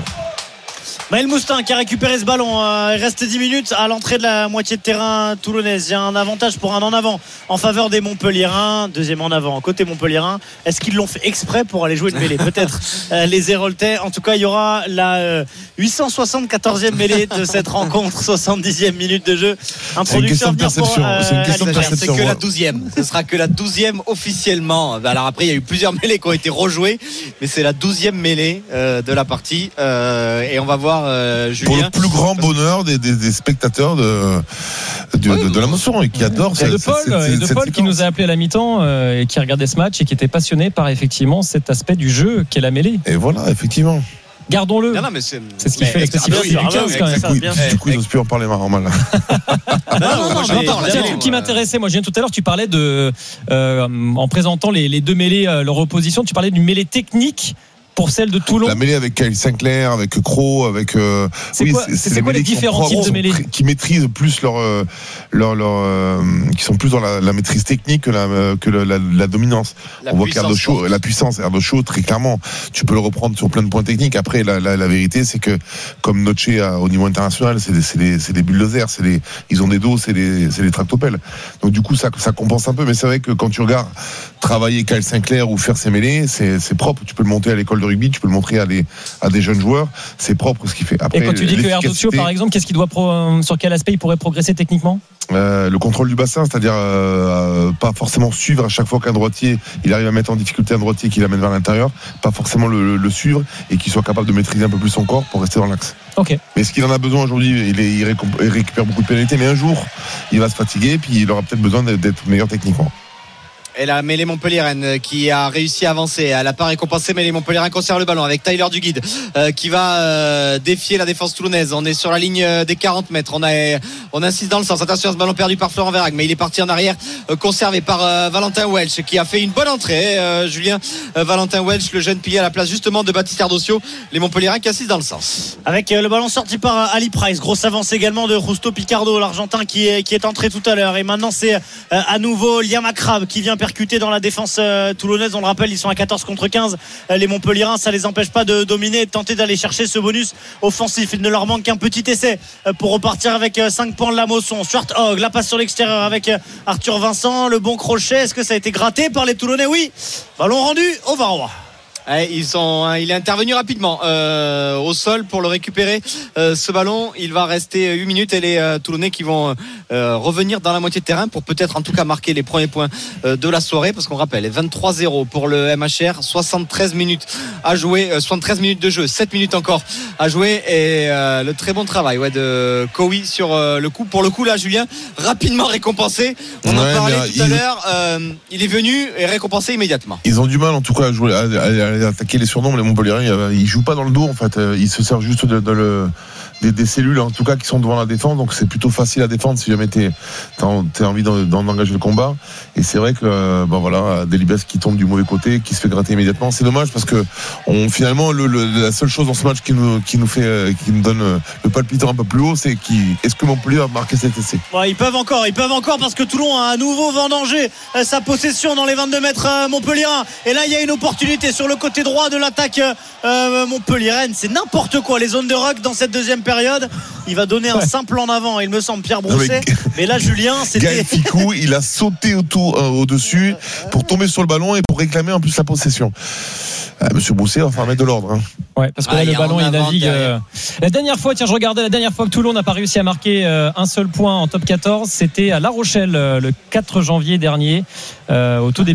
Maël Moustin qui a récupéré ce ballon. Euh, il reste dix minutes à l'entrée de la moitié de terrain toulonnaise. Il y a un avantage pour un en avant en faveur des Montpellierins. Deuxième en avant côté Montpellierin. Est-ce qu'ils l'ont fait exprès pour aller jouer une mêlée? Peut-être euh, les Héroltais. En tout cas, il y aura la euh, huit cent soixante-quatorzième mêlée de cette rencontre. soixante-dixième minute de jeu. Introduction à venir pour, euh, c'est une question de perception. C'est que la douzième. Ce sera que la douzième officiellement. Alors après, il y a eu plusieurs mêlées qui ont été rejouées, mais c'est la douzième mêlée euh, de la partie. Euh, et on va voir euh, Julien. Pour le plus grand bonheur des, des, des spectateurs de, de, oui, de, de la motion et qui adorent et de Paul, cette, cette, et de cette Paul qui nous a appelé à la mi-temps euh, et qui regardait ce match et qui était passionné par effectivement cet aspect du jeu qu'est la mêlée. Et voilà, effectivement. Gardons-le. Non, non, mais c'est... c'est ce qui mais fait la spécificité du quinze quand même. Du coup, du coup ils n'osent plus en parler marrant mal. Non, non, non, j'entends. C'est un truc qui m'intéressait. Moi, je viens tout à l'heure, tu parlais de, euh, en présentant les, les deux mêlées, euh, leur opposition, tu parlais d'une mêlée technique pour celle de Toulon. La mêlée avec Kyle Sinclair, avec Cro, avec. Euh, c'est oui, quoi, c'est, c'est c'est quoi les différents types de mêlées qui maîtrisent plus leur, euh, leur, leur euh, qui sont plus dans la, la maîtrise technique que la, que la, la, la dominance. La On voit qu'Erdochaud, la puissance, Erdochaud, très clairement, tu peux le reprendre sur plein de points techniques. Après, la, la, la vérité, c'est que comme Noche au niveau international, c'est des, c'est des, c'est des bulldozers, c'est des, ils ont des dos, c'est des, c'est des tractopelles. Donc du coup, ça, ça compense un peu. Mais c'est vrai que quand tu regardes travailler Kyle Sinclair ou faire ses mêlées, c'est, c'est propre. Tu peux le monter à l'école de rugby, tu peux le montrer à des, à des jeunes joueurs, c'est propre ce qu'il fait. Après, et quand tu dis que Erdochaud, par exemple, qu'est-ce qu'il doit pro, sur quel aspect il pourrait progresser techniquement? Euh, le contrôle du bassin, c'est-à-dire euh, pas forcément suivre à chaque fois qu'un droitier, il arrive à mettre en difficulté un droitier qui l'amène vers l'intérieur, pas forcément le, le suivre et qu'il soit capable de maîtriser un peu plus son corps pour rester dans l'axe. Okay. Mais ce qu'il en a besoin aujourd'hui, il, est, il, récomp- il récupère beaucoup de pénalités, mais un jour, il va se fatiguer, puis il aura peut-être besoin d'être, d'être meilleur techniquement. Et la mêlée Montpellierin qui a réussi à avancer. Elle n'a pas récompensé, mais les Montpellierin conservent le ballon avec Tyler Duguid euh, qui va euh, défier la défense toulonnaise. On est sur la ligne des quarante mètres. On, a, on insiste dans le sens. Attention à ce ballon perdu par Florent Verhaeghe, mais il est parti en arrière, euh, conservé par euh, Valentin Welch qui a fait une bonne entrée. Euh, Julien euh, Valentin Welch, le jeune pilier à la place justement de Baptiste Erdochaud. Les Montpellierin qui assistent dans le sens. Avec euh, le ballon sorti par euh, Ali Price. Grosse avance également de Justo Picardo, l'Argentin qui est, qui est entré tout à l'heure. Et maintenant, c'est euh, à nouveau Liam Akrab qui vient percuter dans la défense toulonnaise. On le rappelle, ils sont à quatorze contre quinze. Les Montpellierins, ça les empêche pas de dominer et de tenter d'aller chercher ce bonus offensif. Il ne leur manque qu'un petit essai pour repartir avec cinq points de la Mosson. Stuart Hogg, la passe sur l'extérieur avec Arthur Vincent, le bon crochet. Est-ce que ça a été gratté par les Toulonnais? Oui. Ballon rendu au Varrois. Ils sont, il est intervenu rapidement euh, au sol pour le récupérer euh, ce ballon. Il va rester huit minutes et les euh, Toulonnais qui vont euh, revenir dans la moitié de terrain pour peut-être en tout cas marquer les premiers points euh, de la soirée, parce qu'on rappelle vingt-trois zéro pour le M H R, soixante-treize minutes à jouer, euh, soixante-treize minutes de jeu, sept minutes encore à jouer et euh, le très bon travail ouais, de Kowi sur euh, le coup. Pour le coup là, Julien, rapidement récompensé. On ouais, en parlait tout ils... à l'heure. Euh, il est venu et récompensé immédiatement. Ils ont du mal en tout cas à jouer. À, à, à attaquer les surnoms, les Montpellierins, ils jouent pas dans le dos en fait, ils se servent juste de, de le, des, des cellules en tout cas qui sont devant la défense, donc c'est plutôt facile à défendre si jamais t'es, t'as, t'as envie d'en, d'en engager le combat. Et c'est vrai que ben voilà, Delibes qui tombe du mauvais côté, qui se fait gratter immédiatement, c'est dommage parce que on, finalement le, le, la seule chose dans ce match qui nous, qui nous fait, qui nous donne le palpitant un peu plus haut, c'est qui, est-ce que Montpellier a marqué cet essai? Ouais, ils peuvent encore, ils peuvent encore parce que Toulon a à nouveau vendangé sa possession dans les vingt-deux mètres Montpellierin. Et là il y a une opportunité sur le côté côté droit de l'attaque euh, Montpellier-Rennes. C'est n'importe quoi, les zones de ruck dans cette deuxième période. Il va donner un simple en avant, il me semble, Pierre Brousset. Mais, mais là, Julien, c'était. Gaël Ficou, il a sauté autour, euh, au-dessus pour tomber sur le ballon et pour réclamer en plus la possession. Ah, Monsieur Brousset va falloir mettre de l'ordre. Hein. Ouais, parce que ah, là, le ballon, il navigue. Euh... La dernière fois, tiens, je regardais, la dernière fois que Toulon n'a pas réussi à marquer euh, un seul point en top quatorze, c'était à La Rochelle euh, le quatre janvier dernier, euh, au tout début